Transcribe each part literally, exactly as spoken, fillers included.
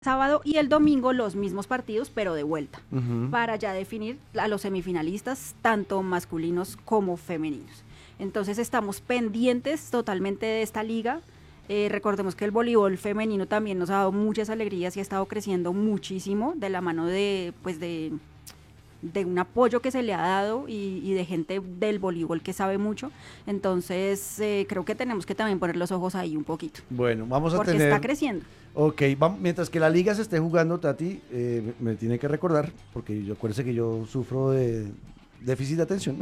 sábado y el domingo los mismos partidos, pero de vuelta, Uh-huh. para ya definir a los semifinalistas, tanto masculinos como femeninos. Entonces estamos pendientes totalmente de esta liga. Eh, recordemos que el voleibol femenino también nos ha dado muchas alegrías y ha estado creciendo muchísimo de la mano de, pues de, de un apoyo que se le ha dado y, y de gente del voleibol que sabe mucho. Entonces eh, creo que tenemos que también poner los ojos ahí un poquito. Bueno, vamos a porque tener... está creciendo. Ok, vamos, mientras que la liga se esté jugando, Tati, eh, me, me tiene que recordar, porque yo acuérdese que yo sufro de déficit de atención.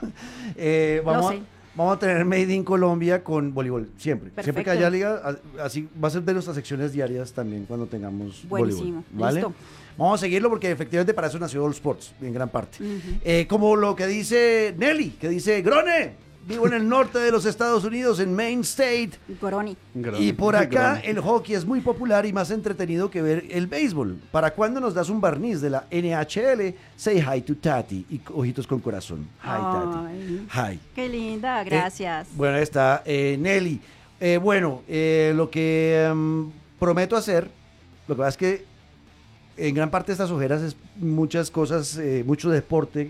eh, vamos, Lo a, sé. vamos a tener Made in Colombia con voleibol, siempre. Perfecto. Siempre que haya liga, a- así va a ser de nuestras secciones diarias también cuando tengamos Buenísimo, voleibol. ¿Vale? listo. Vamos a seguirlo porque efectivamente para eso nació All Sports, en gran parte. Ujú. Eh, como lo que dice Nelly, que dice, Grone, vivo en el norte de los Estados Unidos, en Maine State. Coroni. Y por acá el hockey es muy popular y más entretenido que ver el béisbol. ¿Para cuándo nos das un barniz de la N H L? Say hi to Tati y ojitos con corazón. Hi, Ay, Tati. Hi. qué linda, gracias. Eh, bueno, ahí está eh, Nelly. Eh, bueno, eh, lo que em, prometo hacer, lo que pasa es que en gran parte de estas ojeras es muchas cosas, eh, mucho deporte.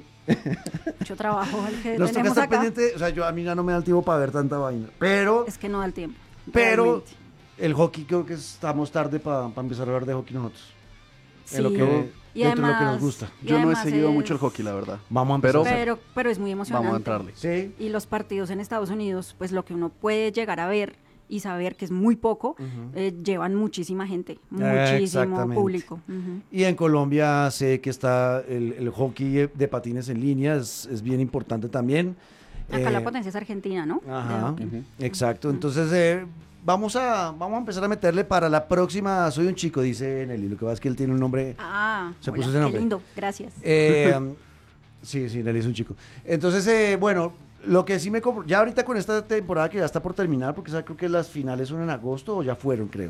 Mucho trabajo el que Nos toca tenemos estar acá. pendiente, o sea, yo a mí ya no me da el tiempo para ver tanta vaina. Pero, Es que no da el tiempo. pero realmente. el hockey creo que estamos tarde para empezar a hablar de hockey nosotros. Sí. En lo que, Y dentro de lo que además- nos gusta. y Yo no he además seguido es- mucho el hockey, la verdad. Vamos a empezar. Pero- a hacer. Pero, pero es muy emocionante. Vamos a entrarle. Sí. Y los partidos en Estados Unidos, pues lo que uno puede llegar a ver y saber que es muy poco, Ujú. eh, llevan muchísima gente, Eh, muchísimo exactamente. público. Ujú. Y en Colombia sé que está el, el hockey de patines en línea, es, es bien importante también. Acá Eh, la potencia es argentina, ¿no? De Ajá, hockey. Ujú. exacto. Entonces, eh, vamos, a, vamos a empezar a meterle para la próxima. Soy un chico, dice Nelly. Lo que pasa es que él tiene un nombre. Ah, Se hola, puso ese qué nombre. lindo, gracias. Eh, sí, sí, Nelly es un chico. Entonces, eh, bueno, lo que sí me compro, ya ahorita con esta temporada que ya está por terminar, porque ¿sabe? Creo que las finales son en agosto o ya fueron, creo.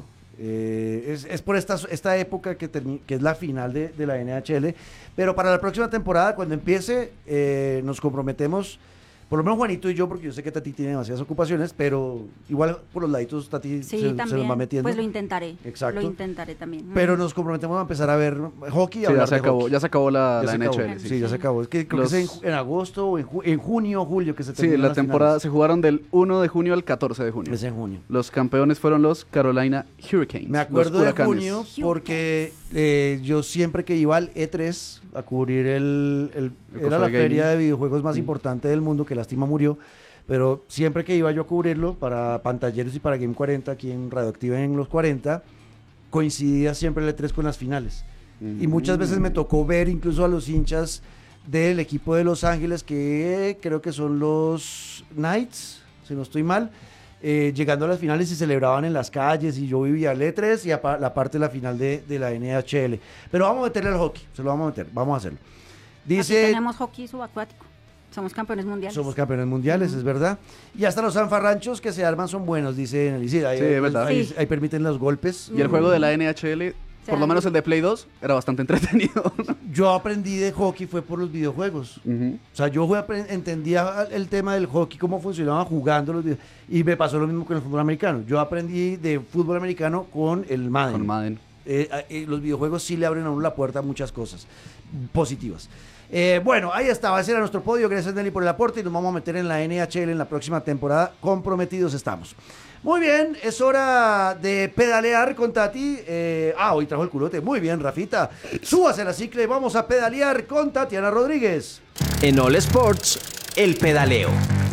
Eh, es, es por esta, esta época que, termi- que es la final de, de la N H L, pero para la próxima temporada, cuando empiece, eh, nos comprometemos, por lo menos Juanito y yo, porque yo sé que Tati tiene demasiadas ocupaciones, pero igual por los laditos Tati Sí, se, se también. nos va metiendo. Pues lo intentaré. Exacto. Lo intentaré también. Pero Ujú. nos comprometemos a empezar a ver hockey y Sí, hablar ya se de acabó, hockey. ya se acabó la, Ya la se N H L. acabó. Sí. Sí, ya se acabó. Es que creo Los- que es en, en agosto o en, ju- en junio o julio que se Sí, terminan la las temporada finales. se jugaron del uno de junio al catorce de junio. Es en junio. Los campeones fueron los Carolina Hurricanes. Me acuerdo los de Huracanes. junio porque eh, yo siempre que iba al E tres a cubrir el, el- El era la Cosplay feria Gaming. de videojuegos más Mm. importante del mundo, que lástima murió, pero siempre que iba yo a cubrirlo para pantalleros y para Game cuarenta aquí en Radioactiva en los cuarenta, coincidía siempre el E tres con las finales. Y muchas veces me tocó ver incluso a los hinchas del equipo de Los Ángeles, que creo que son los Knights, si no estoy mal, eh, llegando a las finales y celebraban en las calles, y yo vivía el E tres y apa- la parte de la final de, de la N H L. Pero vamos a meterle al hockey, se lo vamos a meter, vamos a hacerlo. Aquí Dice, tenemos hockey subacuático. Somos campeones mundiales. somos campeones mundiales, es verdad. Y hasta los zanfarranchos que se arman son buenos, dice Nelly. Sí, ahí, Sí, es verdad. ahí- Sí. ahí permiten los golpes. Y el juego de la N H L, Se por lo dan menos duro. el de Play dos, era bastante entretenido. Yo aprendí de hockey fue por los videojuegos. Ujú. O sea, yo fue apre- entendía el tema del hockey, cómo funcionaba jugando los videos. Y me pasó lo mismo con el fútbol americano. Yo aprendí de fútbol americano con el Madden. Con Madden. Eh, eh, los videojuegos sí le abren a uno la puerta a muchas cosas positivas. Eh, bueno, ahí estaba, ese era nuestro podio. Gracias, Nelly, por el aporte. Y nos vamos a meter en la N H L en la próxima temporada. Comprometidos estamos. Muy bien, es hora de pedalear con Tati. Eh, ah, hoy trajo el culote. Muy bien, Rafita. Súbase a la cicla y vamos a pedalear con Tatiana Rodríguez. En All Sports, el pedaleo.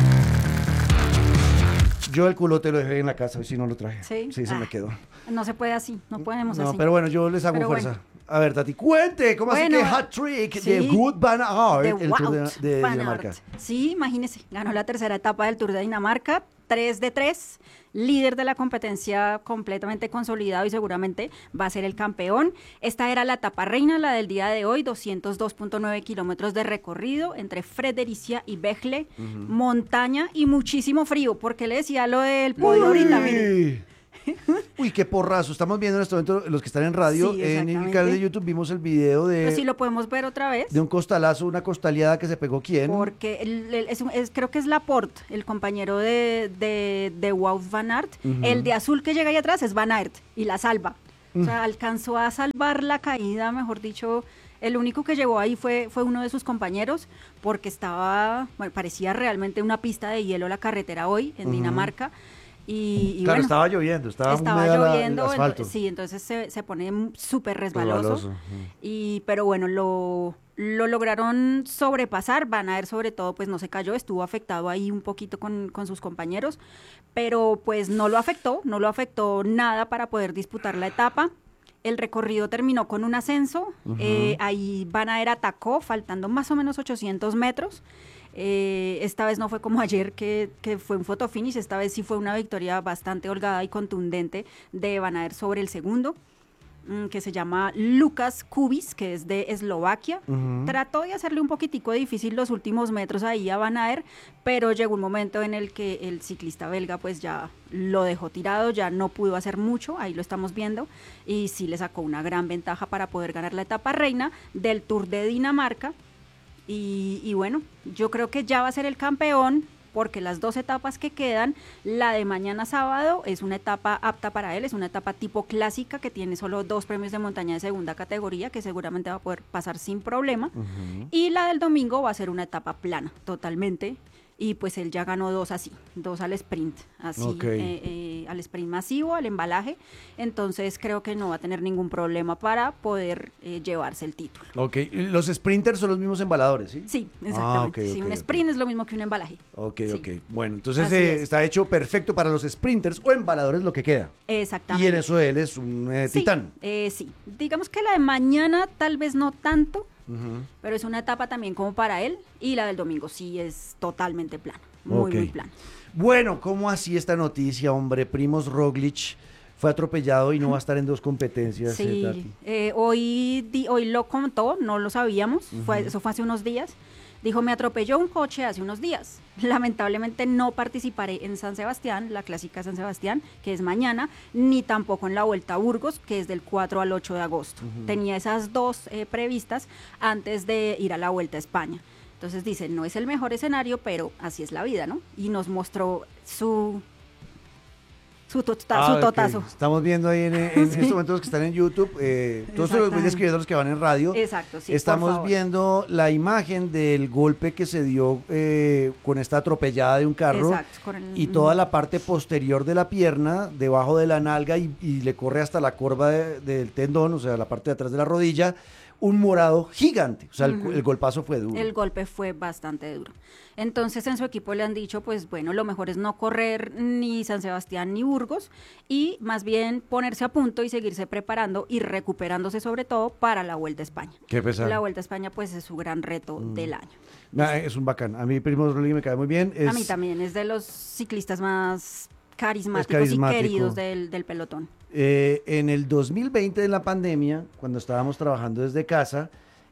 Yo el culote lo dejé en la casa, hoy sí no lo traje. Sí. Sí, se Ah. me quedó. No se puede así, no podemos No, así. pero bueno, yo les hago Pero fuerza. bueno. A ver, Tati, cuente, ¿cómo así Bueno, que hat trick de sí, Good Van Aert, de el Tour de, Wout de van Dinamarca? Aert. Sí, imagínese, ganó la tercera etapa del Tour de Dinamarca, tres de tres, líder de la competencia completamente consolidado y seguramente va a ser el campeón. Esta era la etapa reina, la del día de hoy, doscientos dos punto nueve kilómetros de recorrido entre Fredericia y Bechle, montaña y muchísimo frío, porque le decía lo del podio ahorita, mire. Uy. Uy, qué porrazo. Estamos viendo en este momento, los que están en radio, Sí, en el exactamente. canal de YouTube vimos el video de, Pues si lo podemos ver otra vez. de un costalazo, una costaleada que se pegó quién. Porque el- el- es un- es- creo que es Laporte, el compañero de, de, de Wout van Aert. Ujú. El de azul que llega ahí atrás es Van Aert y la salva. O sea, alcanzó a salvar la caída, mejor dicho. El único que llegó ahí fue, fue uno de sus compañeros, porque estaba, bueno, parecía realmente una pista de hielo la carretera hoy en Ujú. Dinamarca. Y, y Claro, bueno, estaba lloviendo, estaba, estaba húmeda la- el lloviendo, asfalto. ento- sí, entonces se, se pone m- súper resbaloso. Resbaloso, ujú. Y, pero bueno, lo, lo lograron sobrepasar. Van Aert sobre todo pues no se cayó, estuvo afectado ahí un poquito con, con sus compañeros, pero pues no lo afectó, no lo afectó nada para poder disputar la etapa. El recorrido terminó con un ascenso, Ujú. eh, ahí Van Aert atacó, faltando más o menos ochocientos metros. Eh, esta vez no fue como ayer que, que fue un fotofinish, esta vez sí fue una victoria bastante holgada y contundente de Van Aert sobre el segundo, mm, que se llama Lukas Kubis, que es de Eslovaquia. Ujú. Trató de hacerle un poquitico difícil los últimos metros ahí a Van Aert, pero llegó un momento en el que el ciclista belga pues ya lo dejó tirado, ya no pudo hacer mucho, ahí lo estamos viendo, y sí le sacó una gran ventaja para poder ganar la etapa reina del Tour de Dinamarca. Y, y bueno, yo creo que ya va a ser el campeón, porque las dos etapas que quedan, la de mañana sábado es una etapa apta para él, es una etapa tipo clásica que tiene solo dos premios de montaña de segunda categoría, que seguramente va a poder pasar sin problema. Ujú. Y la del domingo va a ser una etapa plana, totalmente. Y pues él ya ganó dos así, dos al sprint, así, Ok. eh, eh, al sprint masivo, al embalaje. Entonces creo que no va a tener ningún problema para poder eh, llevarse el título. Ok, los sprinters son los mismos embaladores, ¿sí? Sí, Ah, exactamente. ok, sí, ok, un ok. sprint es lo mismo que un embalaje. Ok, Sí. ok. Bueno, entonces Así eh, es. está hecho perfecto para los sprinters o embaladores lo que queda. Exactamente. Y en eso él es un eh, Sí, titán. eh, sí, digamos que la de mañana tal vez no tanto, Ujú. pero es una etapa también como para él. Y la del domingo sí es totalmente plana, muy, Ok. muy plana. Bueno, ¿cómo así esta noticia, hombre? Primoz Roglic fue atropellado y no va a estar en dos competencias. eh, Sí, Tati. eh, hoy, di- hoy lo contó, no lo sabíamos, fue, Ujú. eso fue hace unos días. Dijo, me atropelló un coche hace unos días. Lamentablemente no participaré en San Sebastián, la clásica San Sebastián, que es mañana, ni tampoco en la Vuelta a Burgos, que es del cuatro al ocho de agosto. Ujú. Tenía esas dos eh, previstas antes de ir a la Vuelta a España. Entonces dice, no es el mejor escenario, pero así es la vida, ¿no? Y nos mostró su, su, tota- Ah, su ok. totazo. Estamos viendo ahí en, en estos momentos que están en YouTube. Eh, todos se los voy Exactamente. describiendo los que van en radio. Exacto, sí, por Estamos favor. viendo la imagen del golpe que se dio eh, con esta atropellada de un carro. Exacto, con el- Y toda la parte posterior de la pierna, debajo de la nalga, y, y le corre hasta la corva de- del tendón, o sea, la parte de atrás de la rodilla, un morado gigante. O sea, el, Ujú. el golpazo fue duro. El golpe fue bastante duro. Entonces en su equipo le han dicho, pues bueno, lo mejor es no correr ni San Sebastián ni Burgos y más bien ponerse a punto y seguirse preparando y recuperándose sobre todo para la Vuelta a España. Qué pesar. La Vuelta a España pues es su gran reto Mm. del año. Nah, es un bacán. A mí Primoz Roglic me cae muy bien. Es, A mí también, es de los ciclistas más carismáticos carismático. y queridos del, del pelotón. Eh, en el dos mil veinte de la pandemia, cuando estábamos trabajando desde casa,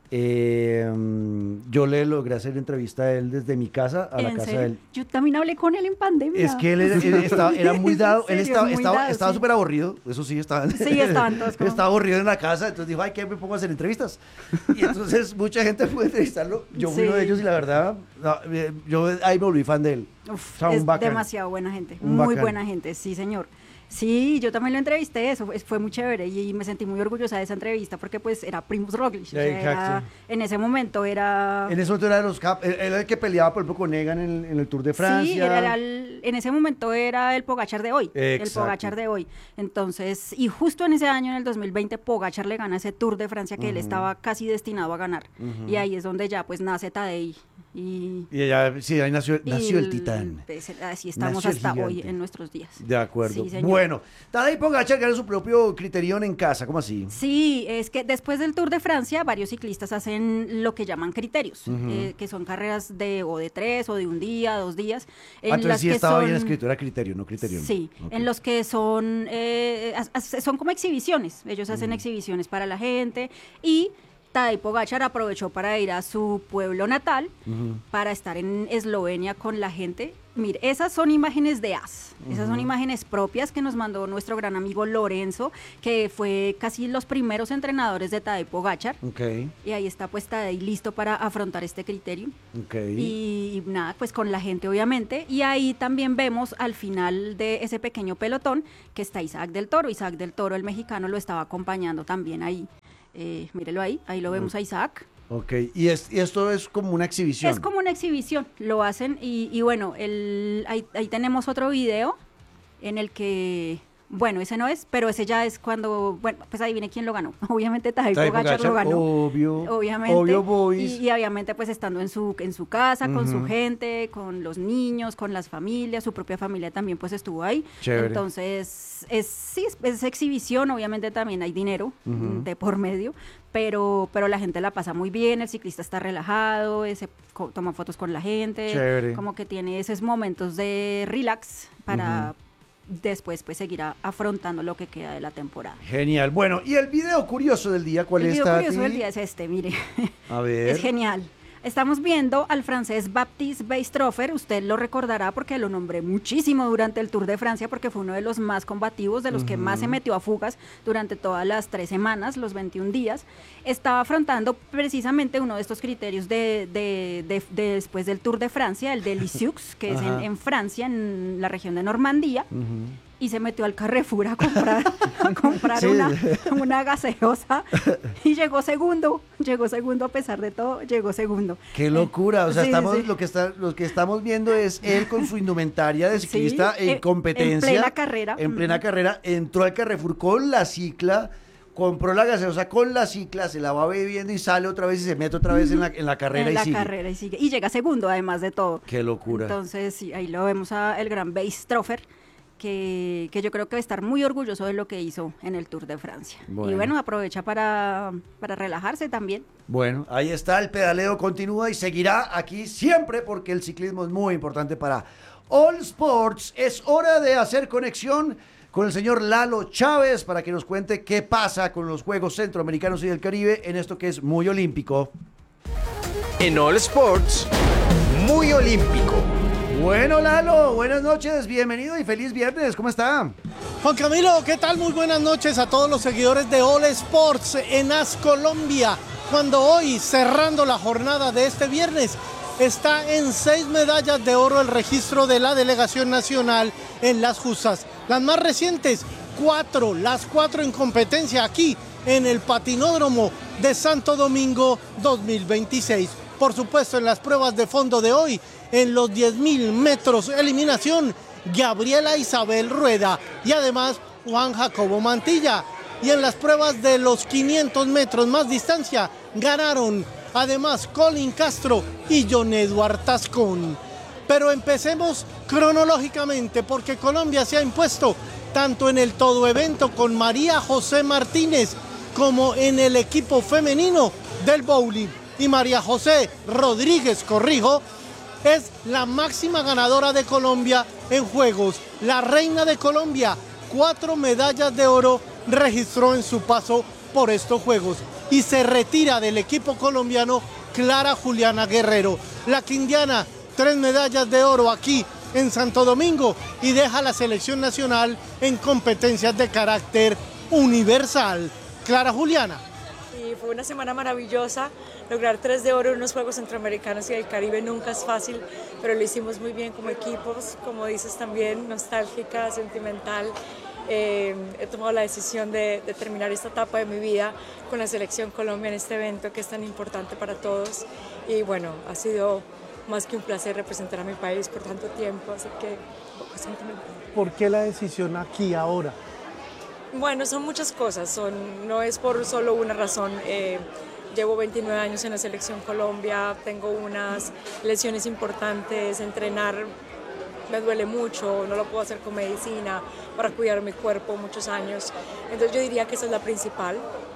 eh, mm, yo le logré hacer entrevista a él desde mi casa a la ¿En casa serio? de él. Yo también hablé con él en pandemia. Es que él, era- él estaba, era muy dado, él En serio, estaba muy estaba dado, estaba sí. súper aburrido, eso sí, estaba, Sí, estaban todos como- estaba aburrido en la casa, entonces dijo, ay, ¿qué me pongo a hacer entrevistas? Y entonces mucha gente pudo entrevistarlo, yo fui Sí. uno de ellos y la verdad, no, eh, yo ahí me volví fan de él. Uf, O sea, un es bacán. demasiado buena gente, Un muy bacán. buena gente, sí señor. Sí, yo también lo entrevisté, eso fue, fue muy chévere y, me sentí muy orgullosa de esa entrevista porque pues era Primoz Roglic, o sea, Exacto. era- en ese momento era... En ese momento era de los cap, él era el que peleaba, por ejemplo, con Egan en, en el Tour de Francia. Sí, era, era el- en ese momento era el Pogachar de hoy, el Exacto. Pogachar de hoy. Entonces, y justo en ese año, en el dos mil veinte, Pogachar le gana ese Tour de Francia que él Ujú. estaba casi destinado a ganar. Ujú. Y ahí es donde ya pues nace Tadej y... Y ella, sí, ahí nació, y nació el titán. pues, así estamos Nació el hasta hoy gigante. en nuestros días. De acuerdo. Sí, señor. Bueno, Tadej Pogačar gana su propio criterión en casa, ¿cómo así? Sí, es que después del Tour de Francia, varios ciclistas hacen lo que llaman criterios, Ujú. eh, que son carreras de o de tres o de un día, dos días. En Ah, entonces las sí que estaba bien son- escrito, era criterio, no criterión. Sí, Ok. en los que son, eh, as- as- son como exhibiciones. Ellos hacen exhibiciones para la gente y Tadej Pogačar aprovechó para ir a su pueblo natal, uh-huh. para estar en Eslovenia con la gente. Mire, esas son imágenes de A S, uh-huh. esas son imágenes propias que nos mandó nuestro gran amigo Lorenzo, que fue casi los primeros entrenadores de Tadej Pogačar. Okay. Y ahí está pues Tadej listo para afrontar este criterio. Okay. Y, y nada, pues con la gente obviamente. Y ahí también vemos al final de ese pequeño pelotón que está Isaac del Toro. Isaac del Toro, el mexicano, lo estaba acompañando también ahí. Eh, mírelo ahí, ahí lo vemos a Isaac. Ok, y, es, y esto es como una exhibición. Es como una exhibición, lo hacen y, y bueno, el, ahí, ahí tenemos otro video en el que, bueno, ese no es, pero ese ya es cuando, bueno, pues ahí viene quién lo ganó. Obviamente Tadej Pogačar lo ganó. Obvio, obviamente. Obvio, boys. Y, y obviamente pues estando en su, en su casa, uh-huh. con su gente, con los niños, con las familias, su propia familia también pues estuvo ahí. Chévere. Entonces, es, sí, es, es exhibición, obviamente también hay dinero uh-huh. de por medio, pero, pero la gente la pasa muy bien, el ciclista está relajado, se toma fotos con la gente, Chévere. Como que tiene esos momentos de relax para... Uh-huh. Después pues seguirá afrontando lo que queda de la temporada. Genial. Bueno, y el video curioso del día, ¿cuál el es? El video curioso del día es este, mire. A ver. Es genial. Estamos viendo al francés Baptiste Weistrofer, usted lo recordará porque lo nombré muchísimo durante el Tour de Francia porque fue uno de los más combativos, de los uh-huh. que más se metió a fugas durante todas las tres semanas, los veintiún días. Estaba afrontando precisamente uno de estos criterios de, de, de, de después del Tour de Francia, el de Lisieux, que es en, en Francia, en la región de Normandía. Uh-huh. Y se metió al Carrefour a comprar, a comprar sí. una, una gaseosa y llegó segundo, llegó segundo a pesar de todo, llegó segundo. ¡Qué locura! O sea, sí, estamos, sí. Lo, que está, lo que estamos viendo es él con su indumentaria de ciclista sí, en competencia. En plena carrera. En plena uh-huh. carrera, entró al Carrefour con la cicla, compró la gaseosa con la cicla, se la va bebiendo y sale otra vez y se mete otra vez uh-huh. en, la, en la carrera en y la sigue. carrera y sigue. Y llega segundo además de todo. ¡Qué locura! Entonces, sí, ahí lo vemos a el gran Weistrofer. Que, que yo creo que va a estar muy orgulloso de lo que hizo en el Tour de Francia. Bueno. Y bueno, aprovecha para, para relajarse también. Bueno, ahí está, el pedaleo continúa y seguirá aquí siempre porque el ciclismo es muy importante para All Sports. Es hora de hacer conexión con el señor Lalo Chávez para que nos cuente qué pasa con los Juegos Centroamericanos y del Caribe en esto que es muy olímpico. En All Sports, muy olímpico. Bueno, Lalo, buenas noches, bienvenido y feliz viernes, ¿cómo está? Juan Camilo, ¿qué tal? Muy buenas noches a todos los seguidores de All Sports en A S Colombia, cuando hoy, cerrando la jornada de este viernes, está en seis medallas de oro el registro de la delegación nacional en las justas. Las más recientes, cuatro, las cuatro en competencia aquí en el patinódromo de Santo Domingo dos mil veintiséis. Por supuesto, en las pruebas de fondo de hoy, en los diez mil metros eliminación, Gabriela Isabel Rueda y además Juan Jacobo Mantilla. Y en las pruebas de los quinientos metros más distancia, ganaron además Colin Castro y John Edward Tascón. Pero empecemos cronológicamente porque Colombia se ha impuesto tanto en el todo evento con María José Martínez como en el equipo femenino del bowling. Y María José Rodríguez Corrijo es la máxima ganadora de Colombia en Juegos. La reina de Colombia, cuatro medallas de oro registró en su paso por estos Juegos. Y se retira del equipo colombiano Clara Juliana Guerrero. La quindiana, tres medallas de oro aquí en Santo Domingo y deja la selección nacional en competencias de carácter universal. Clara Juliana. Y fue una semana maravillosa. Lograr tres de oro en unos Juegos Centroamericanos y del Caribe nunca es fácil, pero lo hicimos muy bien como equipos, como dices también, nostálgica, sentimental. Eh, he tomado la decisión de, de terminar esta etapa de mi vida con la Selección Colombia en este evento que es tan importante para todos. Y bueno, ha sido más que un placer representar a mi país por tanto tiempo, así que poco sentimental. ¿Por qué la decisión aquí, ahora? Bueno, son muchas cosas, son, no es por solo una razón. Eh, Llevo veintinueve años en la Selección Colombia, tengo unas lesiones importantes, entrenar me duele mucho, no lo puedo hacer con medicina para cuidar mi cuerpo muchos años. Entonces yo diría que esa es la principal.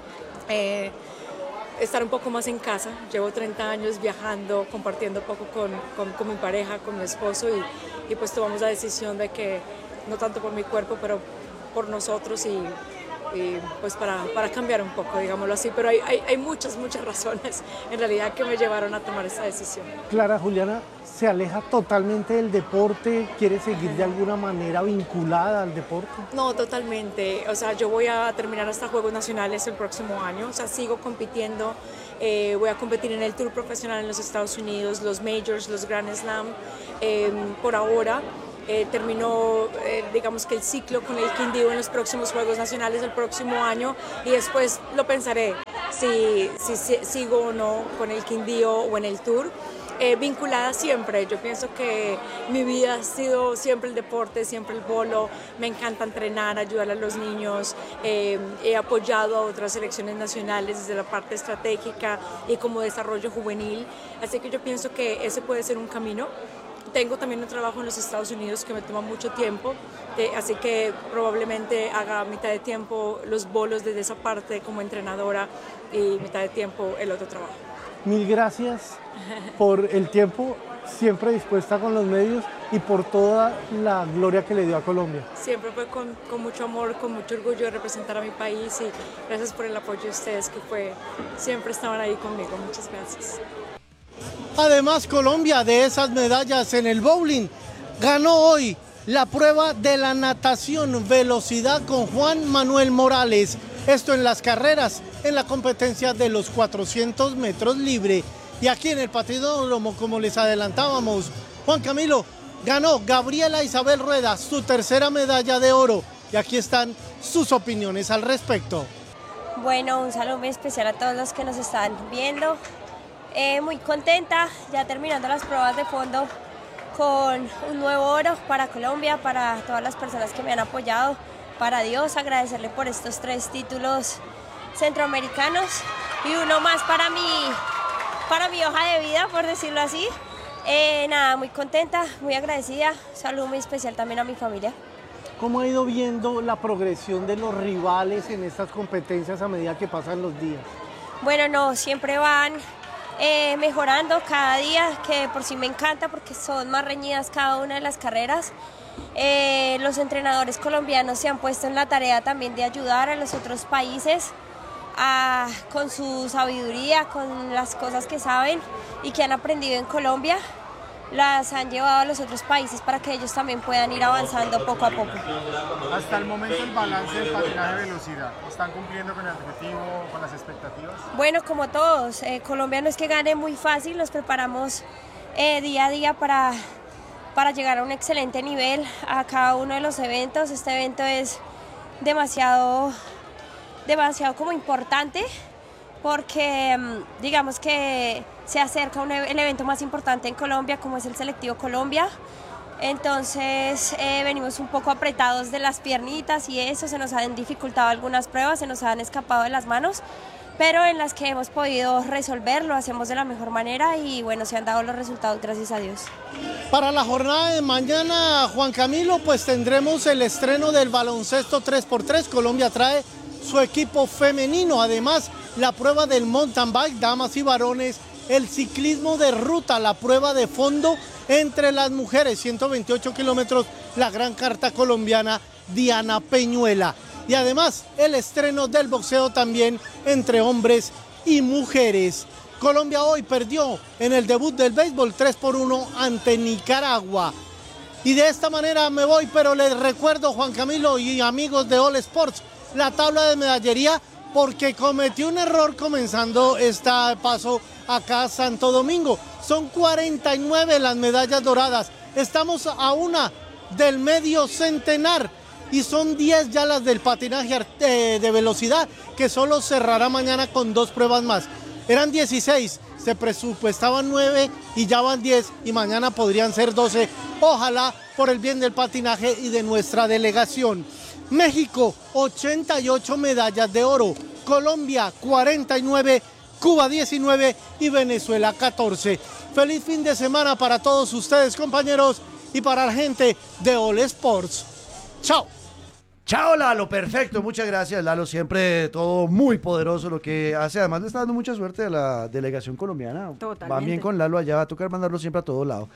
Eh, estar un poco más en casa, llevo treinta años viajando, compartiendo poco con, con, con mi pareja, con mi esposo y, y pues tomamos la decisión de que no tanto por mi cuerpo, pero por nosotros y y pues para, para cambiar un poco, digámoslo así, pero hay, hay, hay muchas, muchas razones en realidad que me llevaron a tomar esta decisión. Clara Juliana se aleja totalmente del deporte, quiere seguir de alguna manera vinculada al deporte. No, totalmente, o sea, yo voy a terminar hasta Juegos Nacionales el próximo año, o sea, sigo compitiendo, eh, voy a competir en el Tour profesional en los Estados Unidos, los Majors, los Grand Slam, eh, por ahora. Eh, terminó, eh, digamos que el ciclo con el Quindío en los próximos Juegos Nacionales el próximo año y después lo pensaré si, si, si sigo o no con el Quindío o en el Tour. Eh, vinculada siempre, yo pienso que mi vida ha sido siempre el deporte, siempre el bolo, me encanta entrenar, ayudar a los niños, eh, he apoyado a otras selecciones nacionales desde la parte estratégica y como desarrollo juvenil, así que yo pienso que ese puede ser un camino. Tengo también un trabajo en los Estados Unidos que me toma mucho tiempo, eh, así que probablemente haga mitad de tiempo los bolos desde esa parte como entrenadora y mitad de tiempo el otro trabajo. Mil gracias por el tiempo, siempre dispuesta con los medios y por toda la gloria que le dio a Colombia. Siempre fue con, con mucho amor, con mucho orgullo de representar a mi país y gracias por el apoyo de ustedes que fue, siempre estaban ahí conmigo. Muchas gracias. Además, Colombia, de esas medallas en el bowling, ganó hoy la prueba de la natación velocidad con Juan Manuel Morales. Esto en las carreras, en la competencia de los cuatrocientos metros libre. Y aquí en el patinódromo, como les adelantábamos, Juan Camilo, ganó Gabriela Isabel Rueda su tercera medalla de oro. Y aquí están sus opiniones al respecto. Bueno, un saludo muy especial a todos los que nos están viendo. Eh, muy contenta, ya terminando las pruebas de fondo con un nuevo oro para Colombia, para todas las personas que me han apoyado, para Dios, agradecerle por estos tres títulos centroamericanos y uno más para mi, para mi hoja de vida, por decirlo así. Eh, nada, muy contenta, muy agradecida, saludo muy especial también a mi familia. ¿Cómo ha ido viendo la progresión de los rivales en estas competencias a medida que pasan los días? Bueno, no, siempre van Eh, mejorando cada día, que por sí me encanta porque son más reñidas cada una de las carreras. Eh, los entrenadores colombianos se han puesto en la tarea también de ayudar a los otros países a, con su sabiduría, con las cosas que saben y que han aprendido en Colombia, las han llevado a los otros países para que ellos también puedan ir avanzando poco a poco. Hasta el momento el balance del patinaje de velocidad, ¿están cumpliendo con el objetivo, con las expectativas? Bueno, como todos, eh, Colombia no es que gane muy fácil, nos preparamos eh, día a día para, para llegar a un excelente nivel a cada uno de los eventos. Este evento es demasiado, demasiado como importante, porque digamos que se acerca un, el evento más importante en Colombia, como es el Selectivo Colombia. Entonces eh, venimos un poco apretados de las piernitas y eso, se nos han dificultado algunas pruebas, se nos han escapado de las manos, pero en las que hemos podido resolver lo hacemos de la mejor manera y bueno, se han dado los resultados, gracias a Dios. Para la jornada de mañana, Juan Camilo, pues tendremos el estreno del baloncesto tres por tres. Colombia trae su equipo femenino, además la prueba del mountain bike, damas y varones, el ciclismo de ruta, la prueba de fondo entre las mujeres, ciento veintiocho kilómetros, la gran carta colombiana Diana Peñuela. Y además el estreno del boxeo también entre hombres y mujeres. Colombia hoy perdió en el debut del béisbol tres por uno ante Nicaragua. Y de esta manera me voy, pero les recuerdo, Juan Camilo y amigos de All Sports, la tabla de medallería, porque cometí un error comenzando este paso acá a Santo Domingo. Son cuarenta y nueve las medallas doradas. Estamos a una del medio centenar y son diez ya las del patinaje de velocidad, que solo cerrará mañana con dos pruebas más. Eran dieciséis, se presupuestaban nueve y ya van diez y mañana podrían ser doce. Ojalá por el bien del patinaje y de nuestra delegación. México, ochenta y ocho medallas de oro, Colombia, cuarenta y nueve, Cuba, diecinueve y Venezuela, catorce. Feliz fin de semana para todos ustedes, compañeros, y para la gente de All Sports. Chao. Chao, Lalo, perfecto, muchas gracias, Lalo, siempre todo muy poderoso lo que hace, además le está dando mucha suerte a la delegación colombiana. Totalmente. Van bien con Lalo allá, va a tocar mandarlo siempre a todo lado.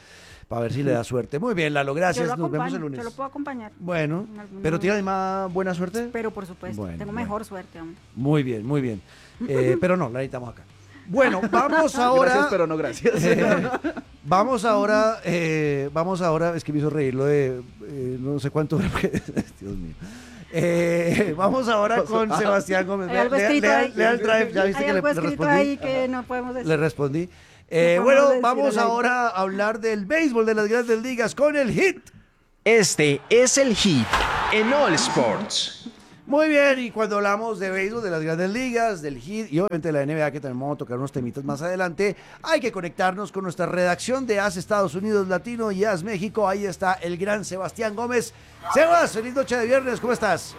para ver si le da suerte. Muy bien, Lalo, gracias. Yo lo Nos vemos el acompaño, lunes. yo lo puedo acompañar. Bueno, En algún pero momento. ¿tiene más buena suerte? Pero por supuesto, Bueno, tengo bueno. mejor suerte aún. Muy bien, muy bien. Eh, pero no, la necesitamos acá. Bueno, vamos ahora. Gracias, pero no gracias. Eh, vamos ahora, eh, vamos ahora, es que me hizo reír lo de eh, no sé cuánto, Dios mío. Eh, vamos ahora con Sebastián Gómez. Hay algo Lea- escrito lea- ahí. lea el drive, ya viste Hay que le, algo le escrito respondí. ahí que no podemos decir. Le respondí. Eh, No podemos bueno, decir vamos al aire. ahora a hablar del béisbol de las grandes ligas con el hit. Este es el hit en All Sports. Muy bien, y cuando hablamos de béisbol, de las grandes ligas, del hit y obviamente de la N B A, que también vamos a tocar unos temitas más adelante, hay que conectarnos con nuestra redacción de A S Estados Unidos Latino y A S México. Ahí está el gran Sebastián Gómez. Sebas, feliz noche de viernes, ¿cómo estás?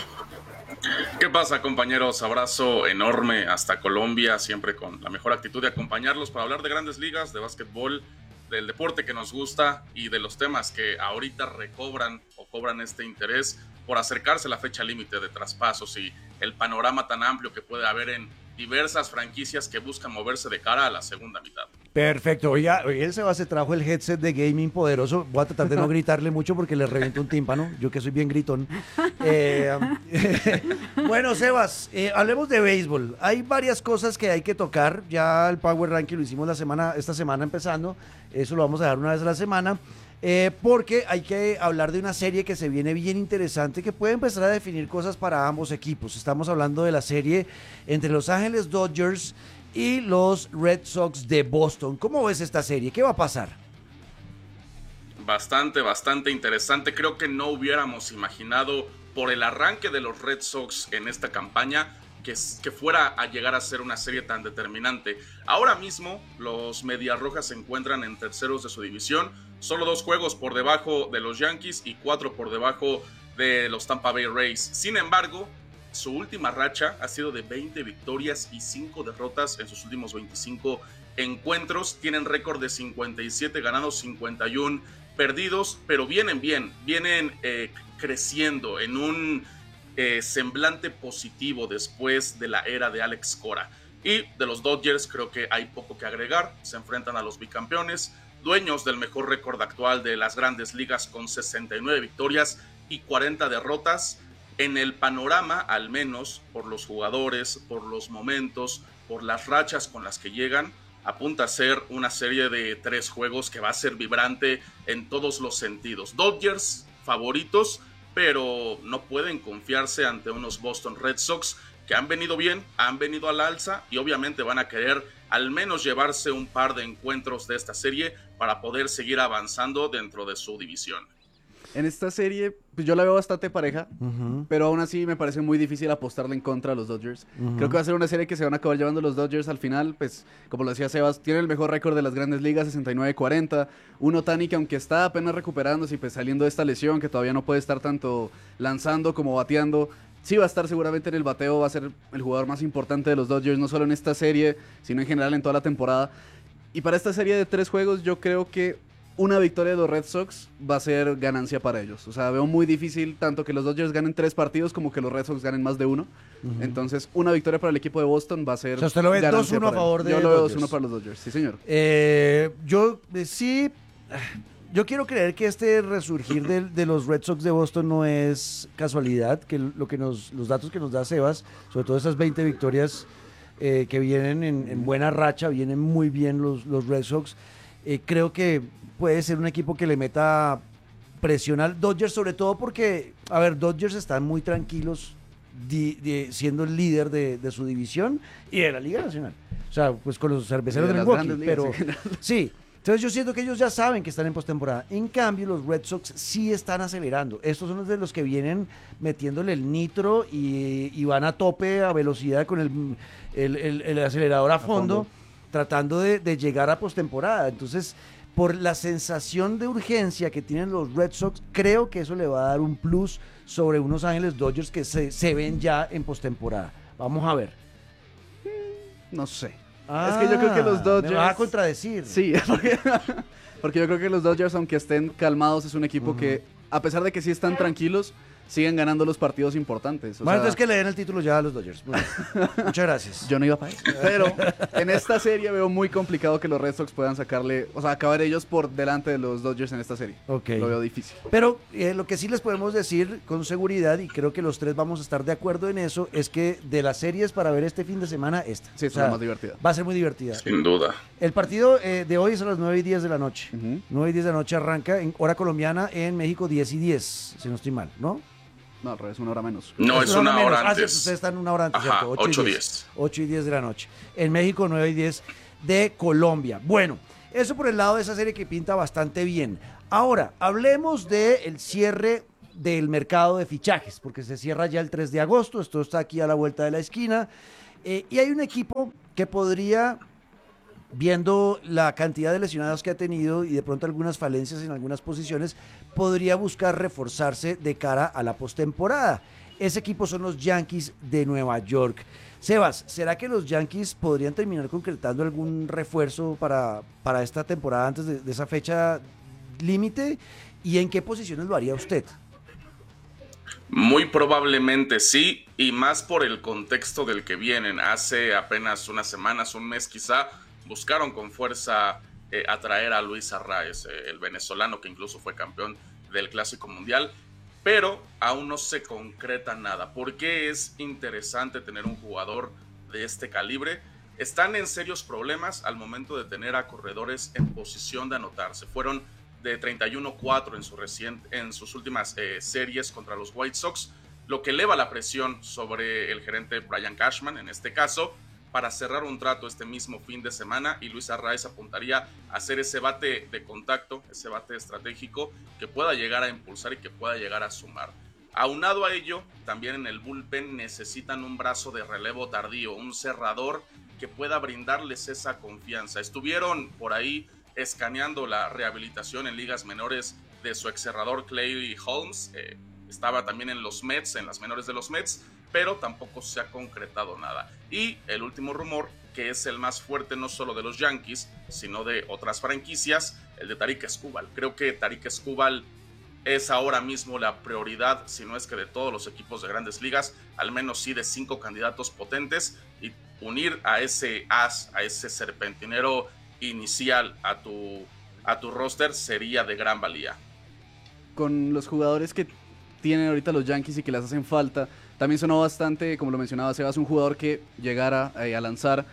¿Qué pasa, compañeros? Abrazo enorme hasta Colombia, siempre con la mejor actitud de acompañarlos para hablar de grandes ligas, de básquetbol, del deporte que nos gusta y de los temas que ahorita recobran o cobran este interés por acercarse a la fecha límite de traspasos y el panorama tan amplio que puede haber en diversas franquicias que buscan moverse de cara a la segunda mitad. Perfecto, oiga, hoy el Sebas se trajo el headset de gaming poderoso. Voy a tratar de no gritarle mucho porque le reviento un tímpano, yo que soy bien gritón. Eh, bueno, Sebas, eh, hablemos de béisbol. Hay varias cosas que hay que tocar. Ya el Power Ranking lo hicimos la semana, esta semana empezando. Eso lo vamos a dar una vez a la semana. Eh, porque hay que hablar de una serie que se viene bien interesante, que puede empezar a definir cosas para ambos equipos. Estamos hablando de la serie entre Los Ángeles Dodgers y los Red Sox de Boston. ¿Cómo ves esta serie? ¿Qué va a pasar? Bastante, bastante interesante. Creo que no hubiéramos imaginado por el arranque de los Red Sox en esta campaña que, que fuera a llegar a ser una serie tan determinante. Ahora mismo los Medias Rojas se encuentran en terceros de su división, solo dos juegos por debajo de los Yankees y cuatro por debajo de los Tampa Bay Rays. Sin embargo, su última racha ha sido de veinte victorias y cinco derrotas en sus últimos veinticinco encuentros. Tienen récord de cincuenta y siete ganados, cincuenta y uno perdidos, pero vienen bien, vienen eh, creciendo en un eh, semblante positivo después de la era de Alex Cora. Y de los Dodgers creo que hay poco que agregar. Se enfrentan a los bicampeones, dueños del mejor récord actual de las grandes ligas con sesenta y nueve victorias y cuarenta derrotas. En el panorama, al menos por los jugadores, por los momentos, por las rachas con las que llegan, apunta a ser una serie de tres juegos que va a ser vibrante en todos los sentidos. Dodgers favoritos, pero no pueden confiarse ante unos Boston Red Sox que han venido bien, han venido al alza y obviamente van a querer al menos llevarse un par de encuentros de esta serie para poder seguir avanzando dentro de su división. En esta serie, pues yo la veo bastante pareja, Uh-huh. pero aún así me parece muy difícil apostarle en contra a los Dodgers. Uh-huh. Creo que va a ser una serie que se van a acabar llevando los Dodgers al final, pues como lo decía Sebas, tiene el mejor récord de las grandes ligas, sesenta y nueve cuarenta. Un Ohtani que aunque está apenas recuperándose y pues saliendo de esta lesión, que todavía no puede estar tanto lanzando como bateando, sí va a estar seguramente en el bateo, va a ser el jugador más importante de los Dodgers, no solo en esta serie, sino en general en toda la temporada. Y para esta serie de tres juegos yo creo que una victoria de los Red Sox va a ser ganancia para ellos. O sea, veo muy difícil tanto que los Dodgers ganen tres partidos como que los Red Sox ganen más de uno. Uh-huh. Entonces, una victoria para el equipo de Boston va a ser O sea, usted lo ve ganancia dos uno a para favor él. de Yo lo veo Dodgers. dos uno para los Dodgers, sí señor. Eh, yo eh, sí, yo quiero creer que este resurgir de, de los Red Sox de Boston no es casualidad, que lo que nos, los datos que nos da Sebas, sobre todo esas veinte victorias eh, que vienen en, en buena racha, vienen muy bien los, los Red Sox. Eh, creo que puede ser un equipo que le meta presión al Dodgers, sobre todo porque, a ver, Dodgers están muy tranquilos di, di, siendo el líder de, de su división y de la Liga Nacional. O sea, pues con los cerveceros de, de Milwaukee, pero sí. Entonces yo siento que ellos ya saben que están en postemporada. En cambio, los Red Sox sí están acelerando. Estos son los de los que vienen metiéndole el nitro y, y van a tope, a velocidad con el, el, el, el acelerador a fondo, a fondo. tratando de, de llegar a postemporada. Entonces, por la sensación de urgencia que tienen los Red Sox, creo que eso le va a dar un plus sobre unos Ángeles Dodgers que se, se ven ya en postemporada. Vamos a ver. No sé. Ah, es que yo creo que los Dodgers... Me vas a contradecir. Sí, porque, porque yo creo que los Dodgers, aunque estén calmados, es un equipo uh-huh. que, a pesar de que sí están tranquilos, siguen ganando los partidos importantes. O Bueno, sea, entonces que le den el título ya a los Dodgers. Bueno, muchas gracias. yo no iba para eso. Pero en esta serie veo muy complicado que los Red Sox puedan sacarle, o sea, acabar ellos por delante de los Dodgers en esta serie. Ok. Lo veo difícil. Pero eh, lo que sí les podemos decir con seguridad, y creo que los tres vamos a estar de acuerdo en eso, es que de las series para ver este fin de semana, esta. Sí, es O sea, la más divertida. Va a ser muy divertida. Sin duda. El partido eh, de hoy es a las nueve y diez de la noche. Ujú. nueve y diez de la noche arranca en hora colombiana, en México diez y diez, si no estoy mal, ¿no? No, al revés, una hora menos. No, es una menos. hora Ah, sí, antes. ustedes están una hora antes, Ajá, ¿cierto? ocho y diez. ocho y diez de la noche. En México, nueve y diez de Colombia. Bueno, eso por el lado de esa serie que pinta bastante bien. Ahora, hablemos del cierre del mercado de fichajes, porque se cierra ya el tres de agosto, esto está aquí a la vuelta de la esquina, eh, y hay un equipo que podría, viendo la cantidad de lesionados que ha tenido y de pronto algunas falencias en algunas posiciones, podría buscar reforzarse de cara a la postemporada. Ese equipo son los Yankees de Nueva York. Sebas, ¿será que los Yankees podrían terminar concretando algún refuerzo para, para esta temporada antes de, de esa fecha límite? ¿Y en qué posiciones lo haría usted? Muy probablemente sí, y más por el contexto del que vienen. Hace apenas unas semanas, un mes quizá, buscaron con fuerza eh, atraer a Luis Arraez, eh, el venezolano que incluso fue campeón del Clásico Mundial, pero aún no se concreta nada. ¿Por qué es interesante tener un jugador de este calibre? Están en serios problemas al momento de tener a corredores en posición de anotarse. Fueron de treinta y uno cuatro en, su reciente, en sus últimas eh, series contra los White Sox, lo que eleva la presión sobre el gerente Brian Cashman, en este caso, para cerrar un trato este mismo fin de semana, y Luis Arraez apuntaría a hacer ese bate de contacto, ese bate estratégico que pueda llegar a impulsar y que pueda llegar a sumar. Aunado a ello, también en el bullpen necesitan un brazo de relevo tardío, un cerrador que pueda brindarles esa confianza. Estuvieron por ahí escaneando la rehabilitación en ligas menores de su ex cerrador Clay Holmes, eh, estaba también en los Mets, en las menores de los Mets, pero tampoco se ha concretado nada. Y el último rumor, que es el más fuerte no solo de los Yankees, sino de otras franquicias, el de Tarik Skubal. Creo que Tarik Skubal es ahora mismo la prioridad, si no es que de todos los equipos de grandes ligas, al menos sí de cinco candidatos potentes, y unir a ese as, a ese serpentinero inicial a tu, a tu roster sería de gran valía. Con los jugadores que tienen ahorita los Yankees y que les hacen falta, también sonó bastante, como lo mencionaba Sebas, un jugador que llegara eh, a lanzar.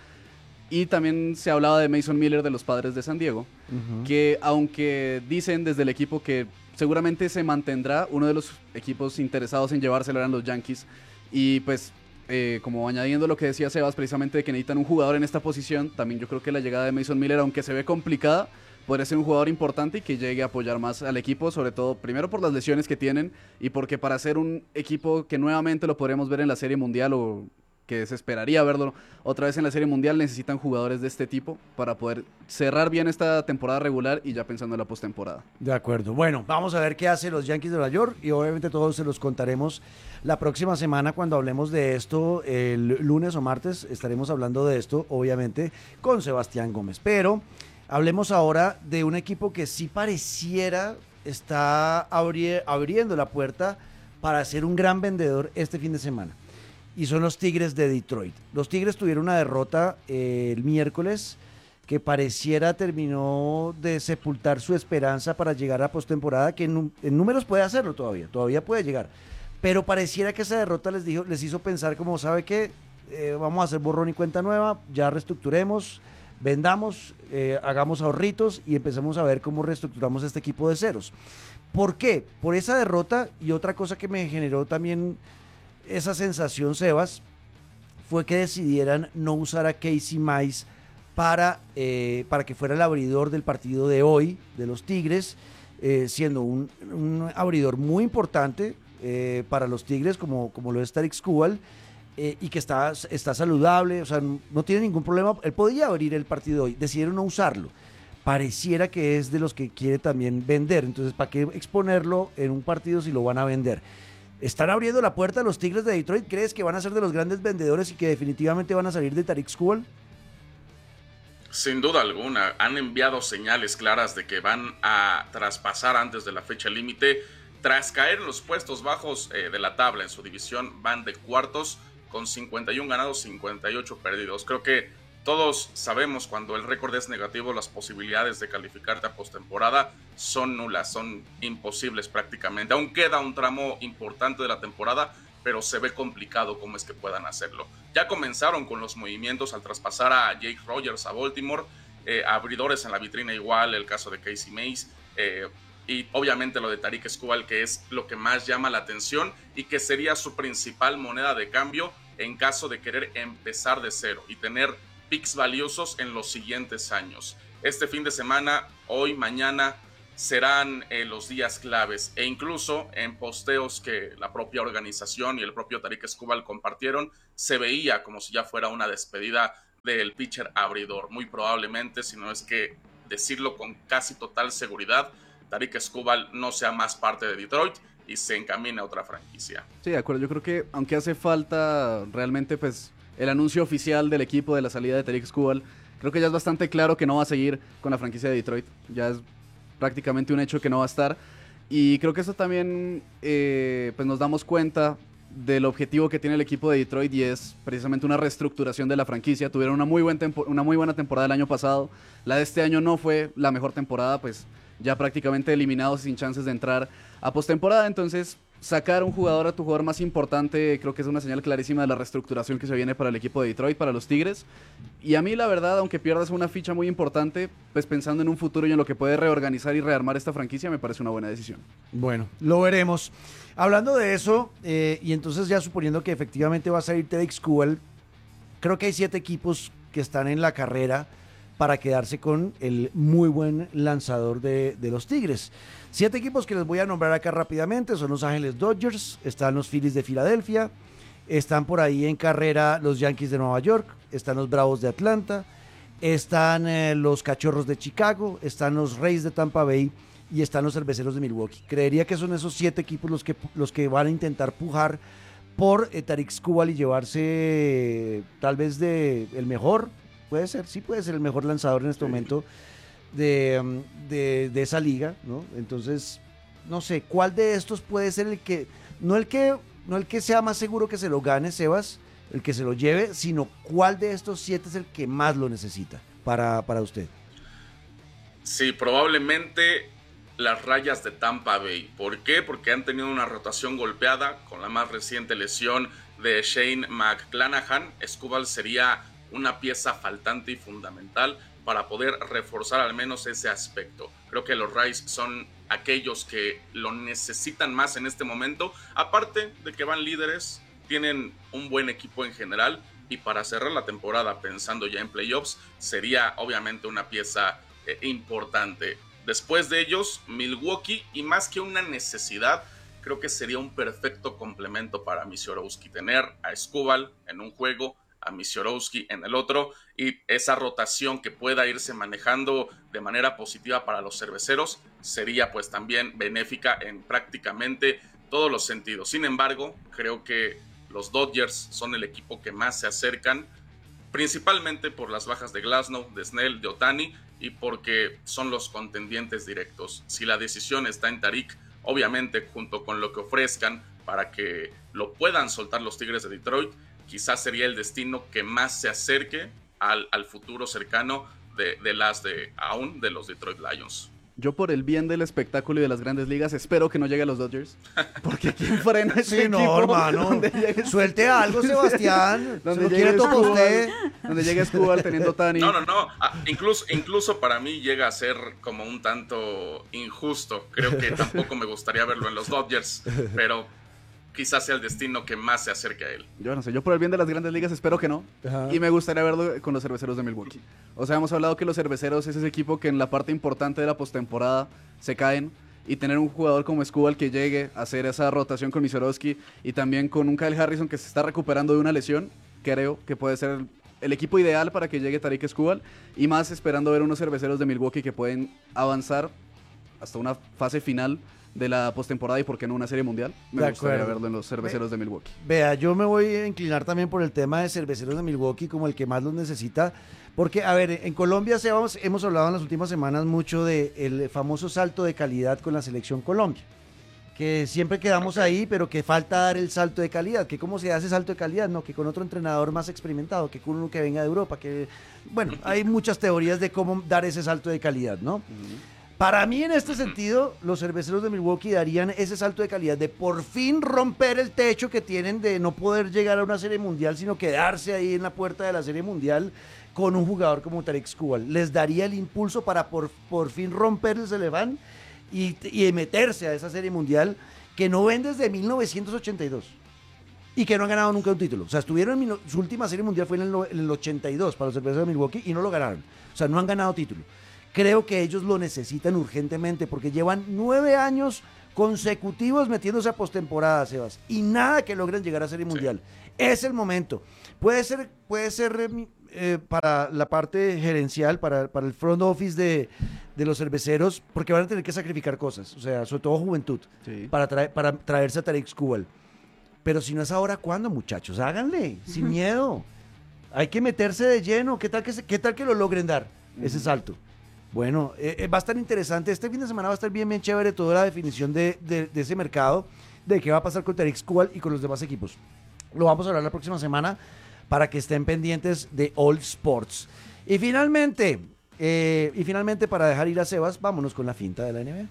Y también se hablaba de Mason Miller de los Padres de San Diego, uh-huh. que aunque dicen desde el equipo que seguramente se mantendrá, uno de los equipos interesados en llevárselo eran los Yankees. Y pues, eh, como añadiendo lo que decía Sebas, precisamente de que necesitan un jugador en esta posición, también yo creo que la llegada de Mason Miller, aunque se ve complicada, podría ser un jugador importante y que llegue a apoyar más al equipo, sobre todo, primero por las lesiones que tienen y porque para ser un equipo que nuevamente lo podremos ver en la Serie Mundial o que se esperaría verlo otra vez en la Serie Mundial, necesitan jugadores de este tipo para poder cerrar bien esta temporada regular y ya pensando en la postemporada. De acuerdo. Bueno, vamos a ver qué hacen los Yankees de Nueva York y obviamente todos se los contaremos la próxima semana cuando hablemos de esto, el lunes o martes estaremos hablando de esto, obviamente, con Sebastián Gómez. Pero hablemos ahora de un equipo que sí pareciera está abri- abriendo la puerta para ser un gran vendedor este fin de semana. Y son los Tigres de Detroit. Los Tigres tuvieron una derrota eh, el miércoles que pareciera terminó de sepultar su esperanza para llegar a postemporada, que en, en números puede hacerlo todavía, todavía puede llegar. Pero pareciera que esa derrota les, dijo, les hizo pensar como, ¿sabe qué? Eh, vamos a hacer borrón y cuenta nueva, ya reestructuremos, vendamos, eh, hagamos ahorritos y empecemos a ver cómo reestructuramos este equipo de ceros. ¿Por qué? Por esa derrota, y otra cosa que me generó también esa sensación, Sebas, fue que decidieran no usar a Casey Mize para, eh, para que fuera el abridor del partido de hoy de los Tigres, eh, siendo un, un abridor muy importante eh, para los Tigres, como, como lo es Tarik Skubal, eh, y que está, está saludable, o sea, no tiene ningún problema. Él podía abrir el partido hoy, decidieron no usarlo. Pareciera que es de los que quiere también vender, entonces ¿para qué exponerlo en un partido si lo van a vender? ¿Están abriendo la puerta a los Tigres de Detroit? ¿Crees que van a ser de los grandes vendedores y que definitivamente van a salir de Tarik Skubal? Sin duda alguna, han enviado señales claras de que van a traspasar antes de la fecha límite tras caer en los puestos bajos eh, de la tabla en su división, van de cuartos con cincuenta y uno ganados, cincuenta y ocho perdidos. Creo que todos sabemos cuando el récord es negativo, las posibilidades de calificarte a postemporada son nulas, son imposibles prácticamente. Aún queda un tramo importante de la temporada, pero se ve complicado cómo es que puedan hacerlo. Ya comenzaron con los movimientos al traspasar a Jake Rogers a Baltimore, eh, abridores en la vitrina igual, el caso de Casey Mays, eh, y obviamente lo de Tarik Skubal, que es lo que más llama la atención y que sería su principal moneda de cambio en caso de querer empezar de cero y tener picks valiosos en los siguientes años. Este fin de semana, hoy, mañana, serán eh, los días claves, e incluso en posteos que la propia organización y el propio Tarik Skubal compartieron, se veía como si ya fuera una despedida del pitcher abridor. Muy probablemente, si no es que decirlo con casi total seguridad, Tarik Skubal no sea más parte de Detroit y se encamina a otra franquicia. Sí, de acuerdo. Yo creo que aunque hace falta realmente pues el anuncio oficial del equipo de la salida de Tarik Skubal, creo que ya es bastante claro que no va a seguir con la franquicia de Detroit. Ya es prácticamente un hecho que no va a estar. Y creo que eso también eh, pues nos damos cuenta del objetivo que tiene el equipo de Detroit, y es precisamente una reestructuración de la franquicia. Tuvieron una muy, buen tempo- una muy buena temporada el año pasado. La de este año no fue la mejor temporada, pues ya prácticamente eliminados sin chances de entrar a postemporada. Entonces, sacar un jugador a tu jugador más importante creo que es una señal clarísima de la reestructuración que se viene para el equipo de Detroit, para los Tigres. Y a mí, la verdad, aunque pierdas una ficha muy importante, pues pensando en un futuro y en lo que puede reorganizar y rearmar esta franquicia, me parece una buena decisión. Bueno, lo veremos. Hablando de eso, eh, y entonces ya suponiendo que efectivamente va a salir Tarik Skubal, creo que hay siete equipos que están en la carrera para quedarse con el muy buen lanzador de, de los Tigres. Siete equipos que les voy a nombrar acá rápidamente: son Los Ángeles Dodgers, están los Phillies de Filadelfia, están por ahí en carrera los Yankees de Nueva York, están los Bravos de Atlanta, están eh, los Cachorros de Chicago, están los Rays de Tampa Bay y están los Cerveceros de Milwaukee. Creería que son esos siete equipos los que, los que van a intentar pujar por eh, Tarik Skubal y llevarse eh, tal vez de el mejor. Puede ser, sí puede ser el mejor lanzador en este momento de, de, de esa liga, ¿no? Entonces, no sé, ¿cuál de estos puede ser el que, no el que, no el que sea más seguro que se lo gane, Sebas, el que se lo lleve, sino cuál de estos siete es el que más lo necesita para, para usted? Sí, probablemente las Rayas de Tampa Bay. ¿Por qué? Porque han tenido una rotación golpeada con la más reciente lesión de Shane McClanahan. Skubal sería una pieza faltante y fundamental para poder reforzar al menos ese aspecto. Creo que los Rays son aquellos que lo necesitan más en este momento, aparte de que van líderes, tienen un buen equipo en general, y para cerrar la temporada pensando ya en playoffs sería obviamente una pieza eh, importante. Después de ellos, Milwaukee, y más que una necesidad, creo que sería un perfecto complemento para Misiorowski, tener a Skubal en un juego, a Misiorowski en el otro, y esa rotación que pueda irse manejando de manera positiva para los cerveceros sería pues también benéfica en prácticamente todos los sentidos. Sin embargo, creo que los Dodgers son el equipo que más se acercan, principalmente por las bajas de Glasnow, de Snell, de Ohtani, y porque son los contendientes directos. Si la decisión está en Tarik, obviamente junto con lo que ofrezcan para que lo puedan soltar los Tigres de Detroit, quizás sería el destino que más se acerque al, al futuro cercano de, de las de aún de los Detroit Lions. Yo, por el bien del espectáculo y de las grandes ligas, espero que no llegue a los Dodgers, porque ¿quién frena ese sí, no, equipo? hermano, suelte algo, Sebastián. Donde si quiere todo usted. Donde llegue Skubal teniendo Ohtani. No, no, no. Ah, incluso, incluso para mí llega a ser como un tanto injusto. Creo que tampoco me gustaría verlo en los Dodgers, pero quizás sea el destino que más se acerque a él. Yo no sé, yo por el bien de las grandes ligas espero que no. Ajá. Y me gustaría verlo con los Cerveceros de Milwaukee. O sea, hemos hablado que los Cerveceros es ese equipo que en la parte importante de la postemporada se caen, y tener un jugador como Skubal que llegue a hacer esa rotación con Misiorowski y también con un Kyle Harrison que se está recuperando de una lesión, creo que puede ser el equipo ideal para que llegue Tarik Skubal, y más esperando ver unos Cerveceros de Milwaukee que pueden avanzar hasta una fase final de la postemporada y por qué no una serie mundial. Me de gustaría acuerdo. verlo en los Cerveceros Ve, de Milwaukee. Vea, yo me voy a inclinar también por el tema de Cerveceros de Milwaukee como el que más los necesita, porque, a ver, en Colombia se vamos, hemos hablado en las últimas semanas mucho del famoso salto de calidad con la selección Colombia, que siempre quedamos ahí, pero que falta dar el salto de calidad. ¿Que cómo se hace salto de calidad? No, que con otro entrenador más experimentado, que con uno que venga de Europa, que... Bueno, hay muchas teorías de cómo dar ese salto de calidad, ¿no? Uh-huh. Para mí, en este sentido, los cerveceros de Milwaukee darían ese salto de calidad de por fin romper el techo que tienen de no poder llegar a una serie mundial, sino quedarse ahí en la puerta de la serie mundial con un jugador como Tarik Skubal. Les daría el impulso para por, por fin romper el celefán Y, y meterse a esa serie mundial que no ven desde mil novecientos ochenta y dos y que no han ganado nunca un título. O sea, estuvieron en su última serie mundial fue en el, en el ochenta y dos para los cerveceros de Milwaukee y no lo ganaron. O sea, no han ganado título. Creo que ellos lo necesitan urgentemente porque llevan nueve años consecutivos metiéndose a postemporada, Sebas, y nada que logren llegar a serie mundial. Sí. Es el momento. Puede ser, puede ser eh, para la parte gerencial, para, para el front office de, de los cerveceros, porque van a tener que sacrificar cosas, o sea, sobre todo juventud, sí. para, traer, para traerse a Tarik Skubal. Pero si no es ahora, ¿cuándo, muchachos? Háganle, sin uh-huh. miedo. Hay que meterse de lleno. ¿Qué tal que, se, qué tal que lo logren dar, uh-huh. ese salto? Bueno, eh, eh, va a estar interesante. Este fin de semana va a estar bien, bien chévere toda la definición de, de, de ese mercado, de qué va a pasar con Tarik Skubal y con los demás equipos. Lo vamos a hablar la próxima semana para que estén pendientes de All Sports. Y finalmente, eh, y finalmente para dejar ir a Sebas, vámonos con la finta de la N B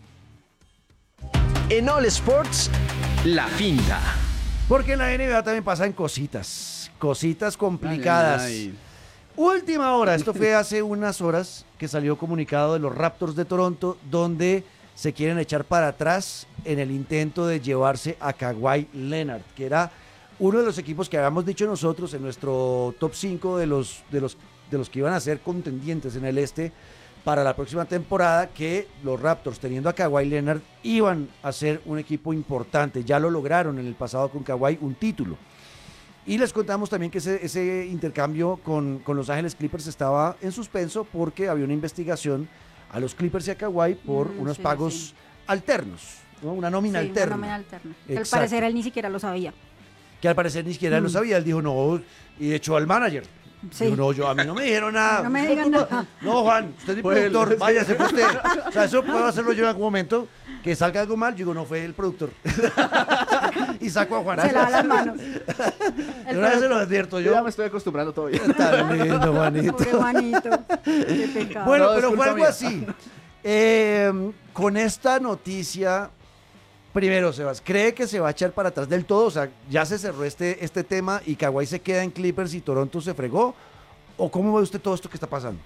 A. En All Sports, la finta. Porque en la N B A también pasan cositas, cositas complicadas. Ay, ay, ay. Última hora, esto fue hace unas horas que salió comunicado de los Raptors de Toronto, donde se quieren echar para atrás en el intento de llevarse a Kawhi Leonard, que era uno de los equipos que habíamos dicho nosotros en nuestro top cinco de los, de los, de los que iban a ser contendientes en el este para la próxima temporada, que los Raptors, teniendo a Kawhi Leonard, iban a ser un equipo importante. Ya lo lograron en el pasado con Kawhi, un título. Y les contamos también que ese, ese intercambio con, con Los Ángeles Clippers estaba en suspenso porque había una investigación a los Clippers y a Kawhi por mm, unos sí, pagos sí. alternos, ¿no? Una nómina sí, alterna. Una nómina alterna. Al parecer él ni siquiera lo sabía. Que al parecer ni siquiera mm. lo sabía. Él dijo no, y echó al manager. Sí. Dijo, no, yo, a mí no me dijeron nada. No me digan nada. No, Juan, usted es mi productor, váyase por usted. O sea, eso puedo hacerlo yo en algún momento, que salga algo mal, yo digo, no, fue el productor. Y saco a Juan. Se lava las manos. Una vez se lo advierto yo. Ya me estoy acostumbrando todavía. Está lindo, Juanito. Pobre Juanito. Qué pecado. Bueno, no, pero fue algo mía. así. Eh, con esta noticia, primero, Sebas, ¿cree que se va a echar para atrás del todo? O sea, ¿ya se cerró este, este tema y Kawhi se queda en Clippers y Toronto se fregó? ¿O cómo ve usted todo esto que está pasando?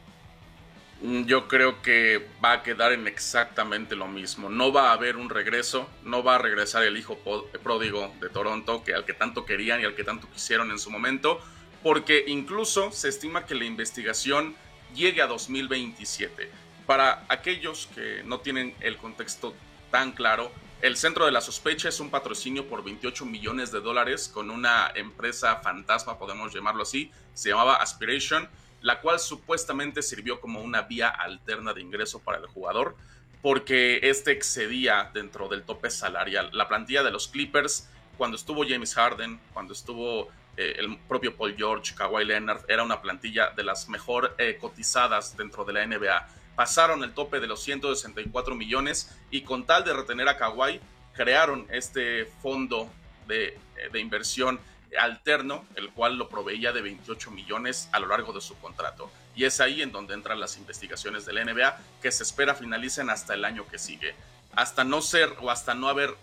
Yo creo que va a quedar en exactamente lo mismo. No va a haber un regreso, no va a regresar el hijo pródigo de Toronto, que al que tanto querían y al que tanto quisieron en su momento, porque incluso se estima que la investigación llegue a dos mil veintisiete. Para aquellos que no tienen el contexto tan claro, el centro de la sospecha es un patrocinio por veintiocho millones de dólares con una empresa fantasma, podemos llamarlo así, se llamaba Aspiration, la cual supuestamente sirvió como una vía alterna de ingreso para el jugador, porque este excedía dentro del tope salarial. La plantilla de los Clippers, cuando estuvo James Harden, cuando estuvo eh, el propio Paul George, Kawhi Leonard, era una plantilla de las mejor eh, cotizadas dentro de la N B A. Pasaron el tope de los ciento sesenta y cuatro millones y con tal de retener a Kawhi, crearon este fondo de, de inversión alterno, el cual lo proveía de veintiocho millones a lo largo de su contrato. Y es ahí en donde entran las investigaciones de la N B A, que se espera finalicen hasta el año que sigue. Hasta no ser o hasta no haber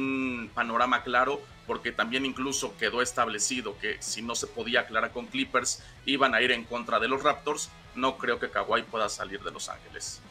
un panorama claro, porque también incluso quedó establecido que si no se podía aclarar con Clippers, iban a ir en contra de los Raptors. No creo que Kawhi pueda salir de Los Ángeles.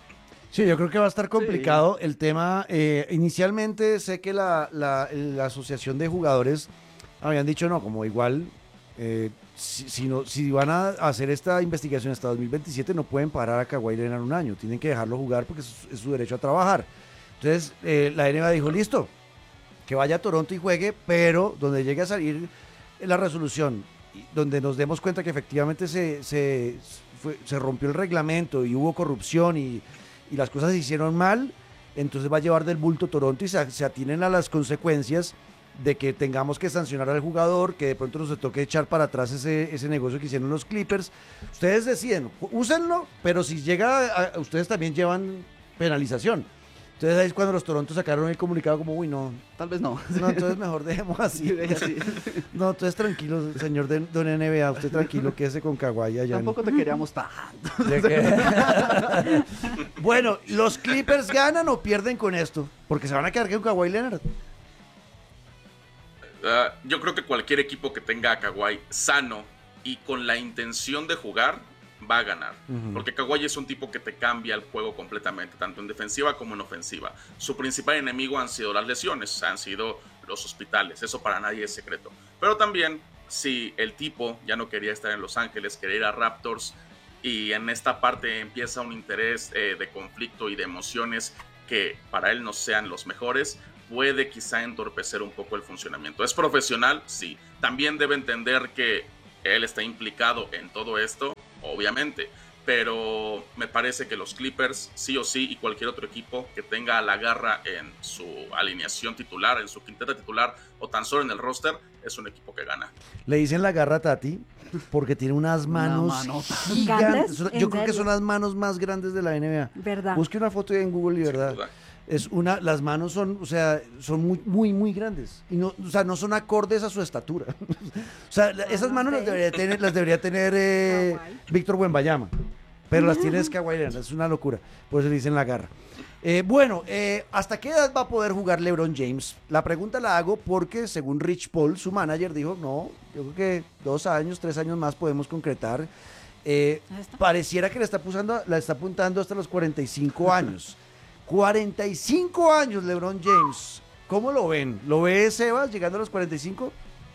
Sí, yo creo que va a estar complicado sí. el tema. Eh, inicialmente sé que la, la, la asociación de jugadores habían dicho no, como igual eh, si, si, no, si van a hacer esta investigación hasta dos mil veintisiete no pueden parar a Kawhi Leonard un año, tienen que dejarlo jugar porque es, es su derecho a trabajar. Entonces eh, la N B A dijo listo, que vaya a Toronto y juegue, pero donde llegue a salir la resolución, donde nos demos cuenta que efectivamente se, se, fue, se rompió el reglamento y hubo corrupción y, y las cosas se hicieron mal, entonces va a llevar del bulto Toronto y se, se atienen a las consecuencias de que tengamos que sancionar al jugador, que de pronto nos toque echar para atrás ese, ese negocio que hicieron los Clippers. Ustedes deciden, úsenlo, pero si llega, a, a, ustedes también llevan penalización. Entonces ahí es cuando los Toronto sacaron el comunicado como, uy, no. Tal vez no. No, entonces mejor dejemos así. así. No, entonces tranquilo, señor de, don N B A, usted tranquilo, quédese con Kawhi allá. Tampoco en... te queríamos tanto. Bueno, ¿los Clippers ganan o pierden con esto? Porque se van a quedar con Kawhi Leonard. Uh, yo creo que cualquier equipo que tenga a Kawhi sano y con la intención de jugar va a ganar, uh-huh. porque Kawhi es un tipo que te cambia el juego completamente, tanto en defensiva como en ofensiva. Su principal enemigo han sido las lesiones, han sido los hospitales, eso para nadie es secreto. Pero también, si el tipo ya no quería estar en Los Ángeles, quería ir a Raptors, y en esta parte empieza un interés eh, de conflicto y de emociones que para él no sean los mejores, puede quizá entorpecer un poco el funcionamiento. ¿Es profesional? Sí. También debe entender que él está implicado en todo esto, obviamente, pero me parece que los Clippers, sí o sí, y cualquier otro equipo que tenga la garra en su alineación titular, en su quinteta titular, o tan solo en el roster, es un equipo que gana. Le dicen la garra a Tati porque tiene unas manos Una gigantes. ¿En Yo creo serio? que son las manos más grandes de la N B A. ¿Verdad? Busque una foto en Google y verdad. Es una, las manos son, o sea, son muy, muy, muy grandes. Y no, o sea, no son acordes a su estatura. O sea, la- esas Ah, manos ok. las debería tener, las debería tener eh, Kawhi. Víctor Wembanyama. Pero las tiene es Kawhi Leonard, es una locura. Por eso le dicen la garra. Eh, bueno, eh, ¿hasta qué edad va a poder jugar LeBron James? La pregunta la hago porque, según Rich Paul, su manager, dijo, no, yo creo que dos años, tres años más podemos concretar. Eh, Ahí está. pareciera que le está, pusando, la está apuntando hasta los cuarenta y cinco años. cuarenta y cinco años, LeBron James. ¿Cómo lo ven? ¿Lo ve Sebas llegando a los cuarenta y cinco?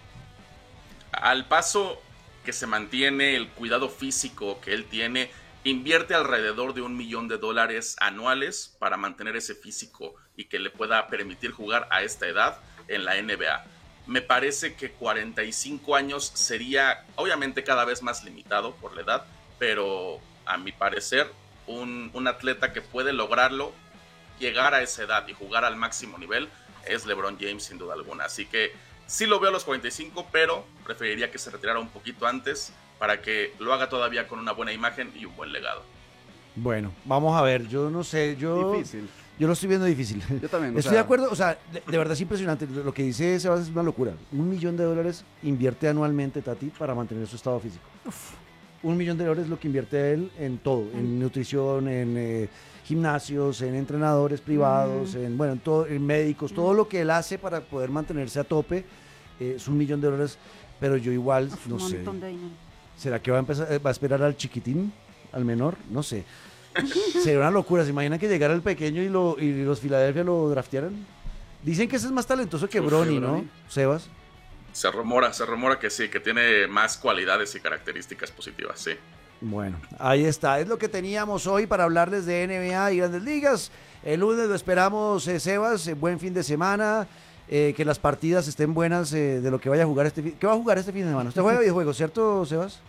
Al paso que se mantiene, el cuidado físico que él tiene, invierte alrededor de un millón de dólares anuales para mantener ese físico y que le pueda permitir jugar a esta edad en la N B A. Me parece que cuarenta y cinco años sería obviamente cada vez más limitado por la edad, pero a mi parecer un, un atleta que puede lograrlo, llegar a esa edad y jugar al máximo nivel, es LeBron James sin duda alguna. Así que sí lo veo a los cuarenta y cinco, pero preferiría que se retirara un poquito antes para que lo haga todavía con una buena imagen y un buen legado. Bueno, vamos a ver, yo no sé, yo, Difícil. yo lo estoy viendo difícil. Yo también. o Estoy sea, de acuerdo, o sea, de, de verdad es impresionante. Lo que dice Sebas es una locura. Un millón de dólares invierte anualmente Tati para mantener su estado físico. Un millón de dólares es lo que invierte él en todo, en nutrición, en eh, gimnasios, en entrenadores privados, Mm. en bueno, en todo, en médicos, todo lo que él hace para poder mantenerse a tope eh, es un millón de dólares. Pero yo igual, Uf, no un sé. montón de dinero. ¿Será que va a empezar, eh, va a esperar al chiquitín, al menor? No sé. Sería una locura. ¿Se imaginan que llegara el pequeño y, lo, y los Philadelphia lo draftearan? Dicen que ese es más talentoso que Uf, Bronny, que ¿no? Bronny. Sebas. Se rumora, se rumora que sí, que tiene más cualidades y características positivas, sí. Bueno, ahí está. Es lo que teníamos hoy para hablarles de N B A y Grandes Ligas. El lunes lo esperamos, eh, Sebas. eh, buen fin de semana. eh, que las partidas estén buenas eh, de lo que vaya a jugar este fin. ¿Qué va a jugar este fin de semana? Usted juega videojuegos, ¿cierto, Sebas?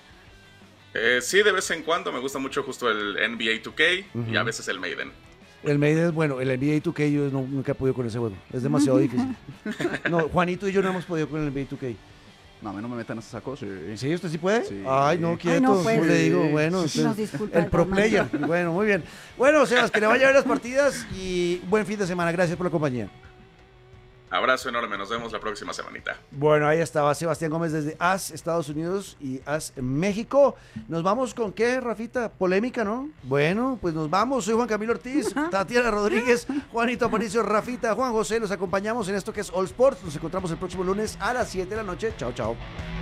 Eh, sí, de vez en cuando me gusta mucho justo el N B A dos K y Ujú. a veces el Maiden. El Maiden es bueno. El N B A dos K yo no- nunca he podido con ese juego. Es demasiado difícil. No, Juanito y yo no hemos podido con el N B A dos K. No, a mí no me metan a ese saco. Sí. ¿Sí? ¿Usted sí puede? Sí. Ay, no, quieto. Ay, no, pues. ¿Cómo le digo? Sí. Bueno, Nos entonces, disculpa el de pro todas player. maneras. Bueno, muy bien. Bueno, Sebas, que le vaya a ver las partidas y buen fin de semana. Gracias por la compañía. Abrazo enorme, nos vemos la próxima semanita. Bueno, ahí estaba Sebastián Gómez desde A S, Estados Unidos y A S, México. ¿Nos vamos con qué, Rafita? Polémica, ¿no? Bueno, pues nos vamos. Soy Juan Camilo Ortiz, Tatiana Rodríguez, Juanito Aparicio, Rafita, Juan José. Los acompañamos en esto que es All Sports. Nos encontramos el próximo lunes a las siete de la noche. Chao, chao.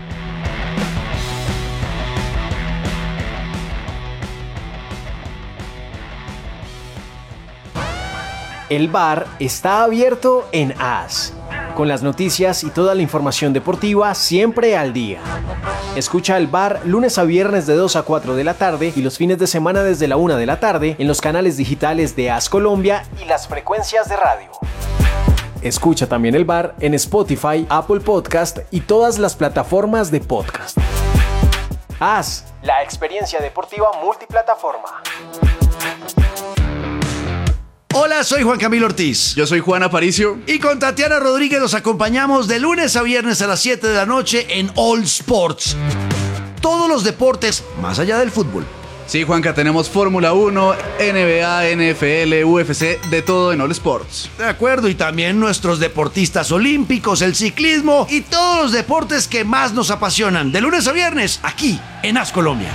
El bar está abierto en A S, con las noticias y toda la información deportiva siempre al día. Escucha el bar lunes a viernes de dos a cuatro de la tarde y los fines de semana desde la una de la tarde en los canales digitales de A S Colombia y las frecuencias de radio. Escucha también el bar en Spotify, Apple Podcast y todas las plataformas de podcast. A S, la experiencia deportiva multiplataforma. Hola, soy Juan Camilo Ortiz. Yo soy Juan Aparicio. Y con Tatiana Rodríguez los acompañamos de lunes a viernes a las siete de la noche en All Sports. Todos los deportes, más allá del fútbol, Sí, Juanca, tenemos Fórmula uno, N B A, N F L, U F C, de todo en All Sports. De acuerdo, y también nuestros deportistas olímpicos, el ciclismo y todos los deportes que más nos apasionan, de lunes a viernes, aquí en As Colombia.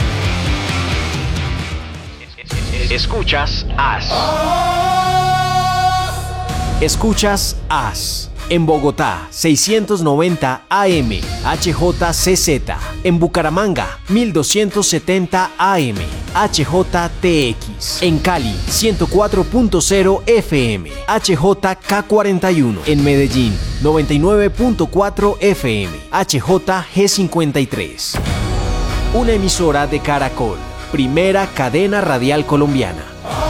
Escuchas As. Escuchas As. En Bogotá, seiscientos noventa A M, H J C Z. En Bucaramanga, mil doscientos setenta A M, H J T X. En Cali, ciento cuatro punto cero F M, H J K cuarenta y uno. En Medellín, noventa y nueve punto cuatro F M, H J G cincuenta y tres. Una emisora de Caracol, primera cadena radial colombiana.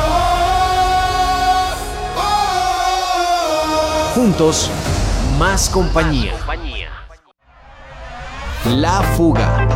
Juntos, más compañía. La Fuga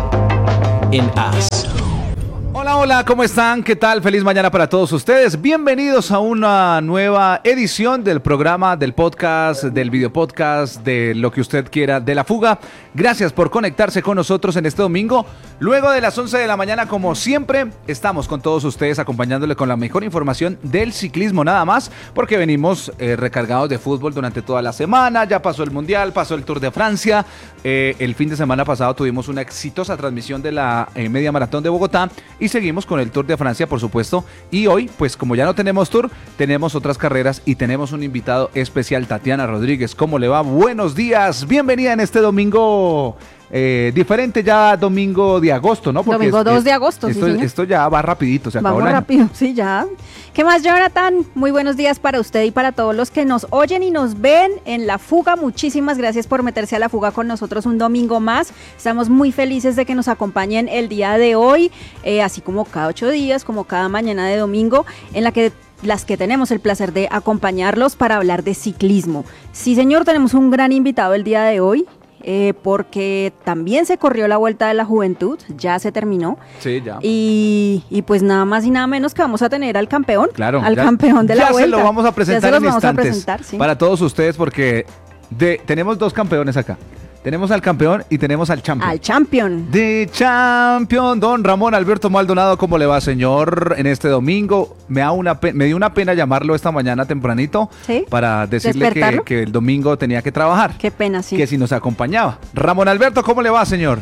en As. Hola, hola, ¿cómo están? ¿Qué tal? Feliz mañana para todos ustedes. Bienvenidos a una nueva edición del programa, del podcast, del video podcast, de lo que usted quiera, de La Fuga. Gracias por conectarse con nosotros en este domingo. Luego de las once de la mañana, como siempre, estamos con todos ustedes acompañándole con la mejor información del ciclismo, nada más, porque venimos eh, recargados de fútbol durante toda la semana. Ya pasó el Mundial, pasó el Tour de Francia. Eh, el fin de semana pasado tuvimos una exitosa transmisión de la eh, Media Maratón de Bogotá y seguimos con el Tour de Francia, por supuesto. Y hoy, pues como ya no tenemos Tour, tenemos otras carreras y tenemos un invitado especial, Tatiana Rodríguez. ¿Cómo le va? Buenos días, bienvenida en este domingo eh, diferente, ya domingo de agosto, ¿no? Porque domingo es, dos de agosto, esto, sí, esto ya va rapidito, se acabó Vamos el año. rápido, sí, ya. ¿Qué más, Jonathan? Muy buenos días para usted y para todos los que nos oyen y nos ven en La Fuga. Muchísimas gracias por meterse a La Fuga con nosotros un domingo más. Estamos muy felices de que nos acompañen el día de hoy, eh, así como cada ocho días, como cada mañana de domingo, en la que las que tenemos el placer de acompañarlos para hablar de ciclismo. Sí, señor, tenemos un gran invitado el día de hoy. Eh, porque también se corrió la Vuelta de la Juventud, ya se terminó. Sí, ya. Y, y pues nada más y nada menos que vamos a tener al campeón, claro, al ya, campeón de la ya Vuelta. Ya se lo vamos a presentar ya se los en vamos instantes a presentar, sí. Para todos ustedes, porque de, tenemos dos campeones acá. Tenemos al campeón y tenemos al champion. Al champion. De champion, don Ramón Alberto Maldonado, ¿cómo le va, señor? En este domingo, me, da una me dio una pena llamarlo esta mañana tempranito, ¿sí?, para decirle que, que el domingo tenía que trabajar. Qué pena, sí. Que si nos acompañaba. Ramón Alberto, ¿cómo le va, señor?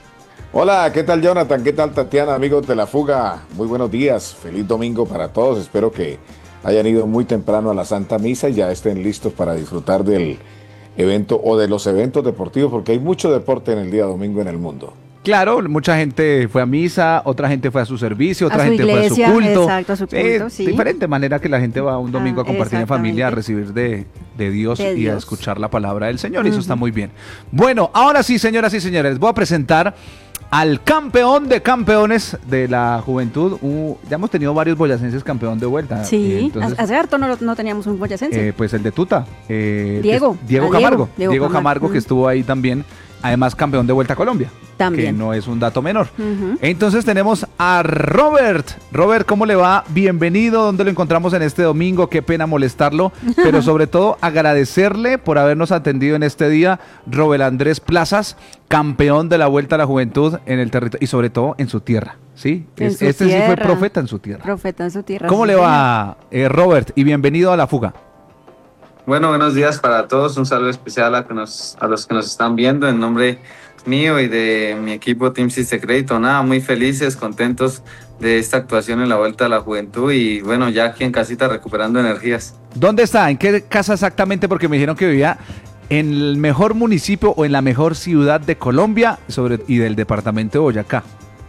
Hola, ¿qué tal, Jonathan? ¿Qué tal, Tatiana? Amigos de La Fuga, muy buenos días. Feliz domingo para todos. Espero que hayan ido muy temprano a la Santa Misa y ya estén listos para disfrutar del evento o de los eventos deportivos, porque hay mucho deporte en el día domingo en el mundo. Claro, mucha gente fue a misa, otra gente fue a su servicio, otra a su gente iglesia, fue a su culto. Exacto, a su culto, eh, sí. Diferente manera que la gente va un domingo ah, a compartir en familia, a recibir de, de, Dios de y Dios. a escuchar la palabra del Señor, uh-huh. y eso está muy bien. Bueno, ahora sí, señoras y señores, les voy a presentar al campeón de campeones de la juventud. Uh, ya hemos tenido varios boyacenses campeón de vuelta. Sí, eh, entonces, hace harto no, no teníamos un boyacense. Eh, pues el de Tuta. Eh, Diego. Diego ah, Camargo. Diego, Diego Camargo, Camargo uh-huh. que estuvo ahí también. Además, campeón de Vuelta a Colombia. También. Que no es un dato menor. Uh-huh. Entonces tenemos a Robert. Robert, ¿cómo le va? Bienvenido. ¿Dónde lo encontramos en este domingo? Qué pena molestarlo. Pero sobre todo agradecerle por habernos atendido en este día. Robert Andrés Plazas, campeón de la Vuelta a la Juventud en el territorio y sobre todo en su tierra. ¿Sí? Es, su este tierra. sí fue profeta en su tierra. Profeta en su tierra. ¿Cómo sí, le va, eh, Robert? Y bienvenido a La Fuga. Bueno, buenos días para todos. Un saludo especial a, que nos, a los que nos están viendo en nombre mío y de mi equipo Team Siste Crédito. Nada, muy felices, contentos de esta actuación en la Vuelta a la Juventud y bueno, ya aquí en casita recuperando energías. ¿Dónde está? ¿En qué casa exactamente? Porque me dijeron que vivía en el mejor municipio o en la mejor ciudad de Colombia sobre, y del departamento de Boyacá.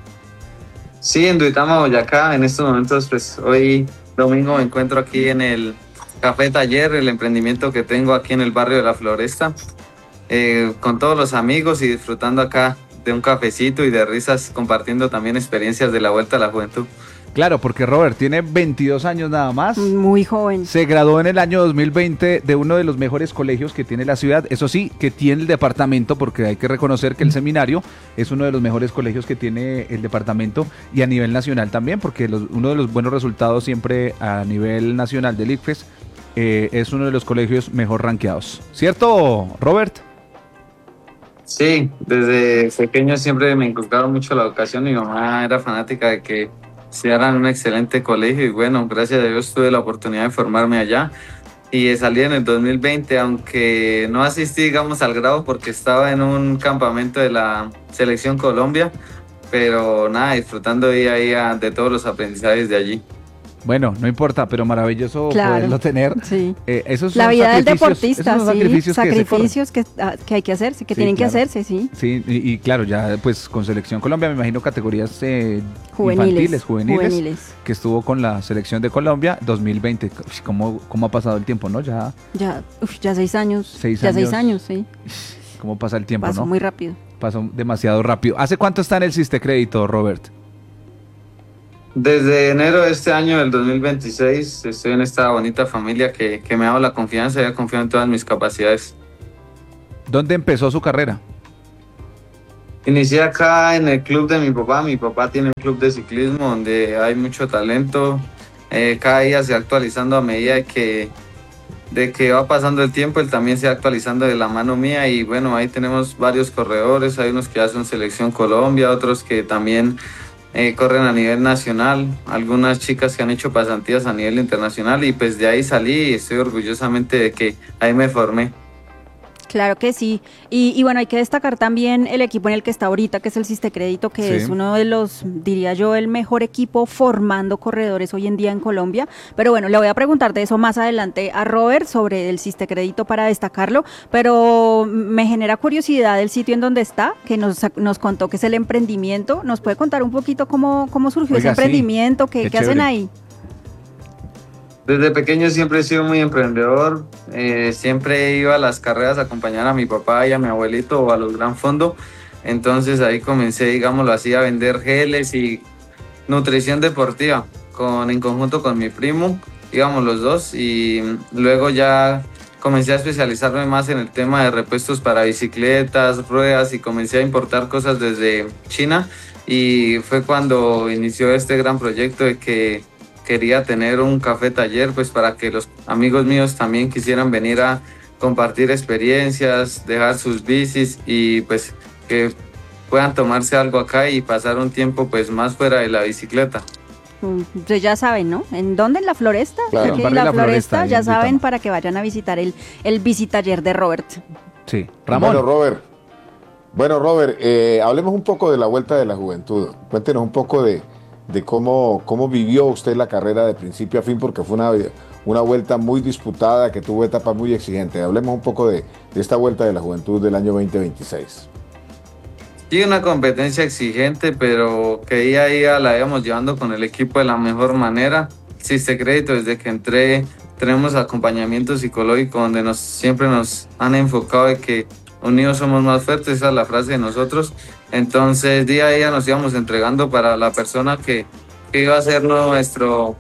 Sí, en Duitama, Boyacá. En estos momentos, pues hoy domingo me encuentro aquí en el Café Taller, el emprendimiento que tengo aquí en el barrio de La Floresta, eh, con todos los amigos y disfrutando acá de un cafecito y de risas, compartiendo también experiencias de la Vuelta a la Juventud. Claro, porque Robert tiene veintidós años nada más. Muy joven. Se graduó en el año dos mil veinte de uno de los mejores colegios que tiene la ciudad. Eso sí, que tiene el departamento, porque hay que reconocer que el seminario es uno de los mejores colegios que tiene el departamento y a nivel nacional también, porque los, uno de los buenos resultados siempre a nivel nacional del ICFES eh, es uno de los colegios mejor rankeados. ¿Cierto, Robert? Sí, desde pequeño siempre me inculcaron mucho la educación. Mi mamá era fanática de que estudiar en un excelente colegio y bueno, gracias a Dios tuve la oportunidad de formarme allá y salí en el dos mil veinte, aunque no asistí, digamos, al grado porque estaba en un campamento de la Selección Colombia, pero nada, disfrutando día a día de todos los aprendizajes de allí. Bueno, no importa, pero maravilloso Claro, poderlo tener. sí. Eh, esos La son vida del sacrificios- deportista, esos son sí, sacrificios, que se corren. sacrificios que, ah, que hay que hacerse, que Sí, tienen claro. que hacerse, sí. Sí, y, y claro, ya pues con Selección Colombia, me imagino categorías eh, Juveniles, infantiles, juveniles, juveniles. que estuvo con la Selección de Colombia dos mil veinte. Uy, ¿Cómo, cómo ha pasado el tiempo, no? Ya, Ya, uf, ya seis años. Seis ya años. seis años, sí. ¿cómo pasa el tiempo, Pasó no? muy rápido. Pasó demasiado rápido. ¿Hace cuánto está en el Siste Crédito, Robert? Desde enero de este año, del dos mil veintiséis, estoy en esta bonita familia que, que me ha dado la confianza y ha confiado en todas mis capacidades. ¿Dónde empezó su carrera? Inicié acá en el club de mi papá. Mi papá tiene un club de ciclismo donde hay mucho talento. Eh, cada día se va actualizando a medida de que, de que va pasando el tiempo. Él también se va actualizando de la mano mía y bueno, ahí tenemos varios corredores. Hay unos que hacen Selección Colombia, otros que también eh, corren a nivel nacional. Algunas chicas que han hecho pasantías a nivel internacional y pues de ahí salí y estoy orgullosamente de que ahí me formé. Claro que sí. Y, y bueno, hay que destacar también el equipo en el que está ahorita, que es el Siste Crédito, que Sí. es uno de los, diría yo, el mejor equipo formando corredores hoy en día en Colombia. Pero bueno, le voy a preguntar de eso más adelante a Robert sobre el Siste Crédito para destacarlo. Pero me genera curiosidad el sitio en donde está, que nos, nos contó que es el emprendimiento. ¿Nos puede contar un poquito cómo, cómo surgió Oiga, ese sí. emprendimiento? ¿Qué, Qué qué hacen chévere. ahí? Desde pequeño siempre he sido muy emprendedor, eh, siempre iba a las carreras a acompañar a mi papá y a mi abuelito o a los Gran Fondo, entonces ahí comencé, digámoslo así, a vender geles y nutrición deportiva con, en conjunto con mi primo, íbamos los dos y luego ya comencé a especializarme más en el tema de repuestos para bicicletas, ruedas y comencé a importar cosas desde China y fue cuando inició este gran proyecto de que quería tener un café taller pues para que los amigos míos también quisieran venir a compartir experiencias, dejar sus bicis y pues que puedan tomarse algo acá y pasar un tiempo pues más fuera de la bicicleta. Mm, Ustedes ya saben, ¿no? ¿En dónde? ¿En la Floresta? Claro. Aquí Barrio en la La Floresta, Floresta, ahí ya en saben, Duitama. para que vayan a visitar el, el bicitaller de Robert. Sí, Bueno, Robert, bueno, Robert, eh, hablemos un poco de la Vuelta de la Juventud. Cuéntenos un poco de, de cómo, cómo vivió usted la carrera de principio a fin, porque fue una, una vuelta muy disputada, que tuvo etapas muy exigentes. Hablemos un poco de, de esta Vuelta de la Juventud del año veinte veintiséis. Sí, una competencia exigente, pero que día a día la íbamos llevando con el equipo de la mejor manera. Siste Crédito, desde que entré, tenemos acompañamiento psicológico donde nos, siempre nos han enfocado de que unidos somos más fuertes, esa es la frase de nosotros. Entonces, día a día nos íbamos entregando para la persona que, que iba a ser nuestro,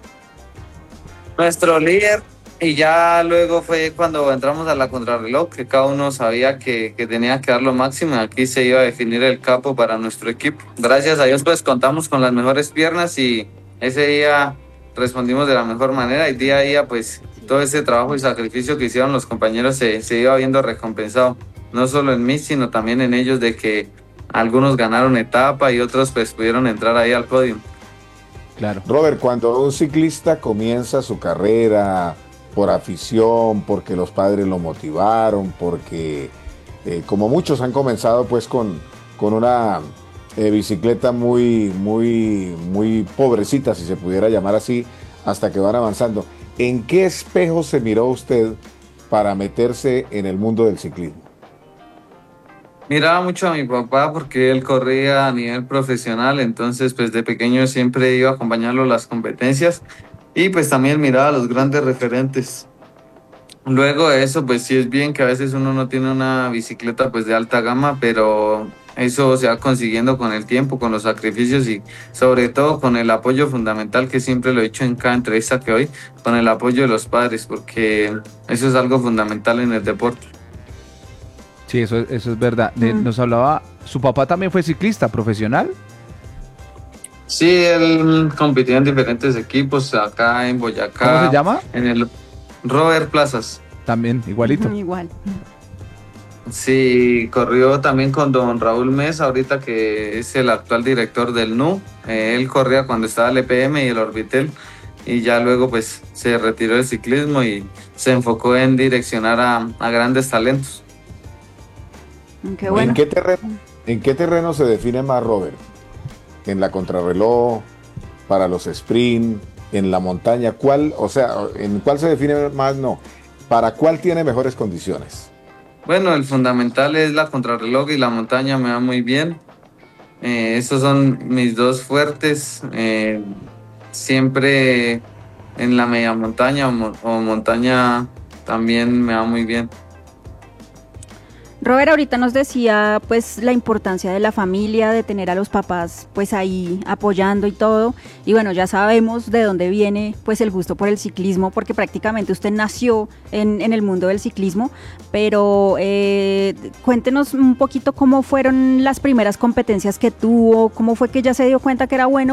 nuestro líder. Y ya luego fue cuando entramos a la contrarreloj, que cada uno sabía que, que tenía que dar lo máximo y aquí se iba a definir el capo para nuestro equipo. Gracias a Dios pues contamos con las mejores piernas y ese día respondimos de la mejor manera y día a día pues todo ese trabajo y sacrificio que hicieron los compañeros se, se iba viendo recompensado, no solo en mí sino también en ellos, de que algunos ganaron etapa y otros pues pudieron entrar ahí al podio. Claro. Robert, cuando un ciclista comienza su carrera por afición, porque los padres lo motivaron, porque eh, como muchos han comenzado pues con, con una eh, bicicleta muy, muy, muy pobrecita, si se pudiera llamar así, hasta que van avanzando. ¿En qué espejo se miró usted para meterse en el mundo del ciclismo? Miraba mucho a mi papá porque él corría a nivel profesional, entonces pues de pequeño siempre iba a acompañarlo a las competencias y pues también miraba a los grandes referentes. Luego de eso pues sí es bien que a veces uno no tiene una bicicleta pues de alta gama, pero eso se va consiguiendo con el tiempo, con los sacrificios y sobre todo con el apoyo fundamental, que siempre lo he dicho en cada entrevista que doy, con el apoyo de los padres, porque eso es algo fundamental en el deporte. Sí, eso, eso es verdad. De- Mm. Nos hablaba, su papá también fue ciclista profesional. Sí, él compitió en diferentes equipos acá en Boyacá. ¿Cómo se llama? En el Robert Plazas. También, igualito. Igual. Sí, corrió también con don Raúl Mesa, ahorita que es el actual director del N U. Eh, él corría cuando estaba el E P M y el Orbitel, y ya luego pues se retiró del ciclismo y se enfocó en direccionar a, a grandes talentos. Qué bueno. ¿En qué terreno, en qué terreno se define más, Robert? ¿En la contrarreloj, para los sprint, en la montaña? ¿Cuál, o sea, en cuál se define más? No. ¿Para cuál tiene mejores condiciones? Bueno, el fundamental es la contrarreloj y la montaña me va muy bien. Eh, esos son mis dos fuertes. Eh, siempre en la media montaña o, mo- o montaña también me va muy bien. Robert ahorita nos decía pues la importancia de la familia, de tener a los papás pues ahí apoyando y todo, y bueno, ya sabemos de dónde viene pues el gusto por el ciclismo, porque prácticamente usted nació en, en el mundo del ciclismo, pero eh, cuéntenos un poquito cómo fueron las primeras competencias que tuvo, cómo fue que ya se dio cuenta que era bueno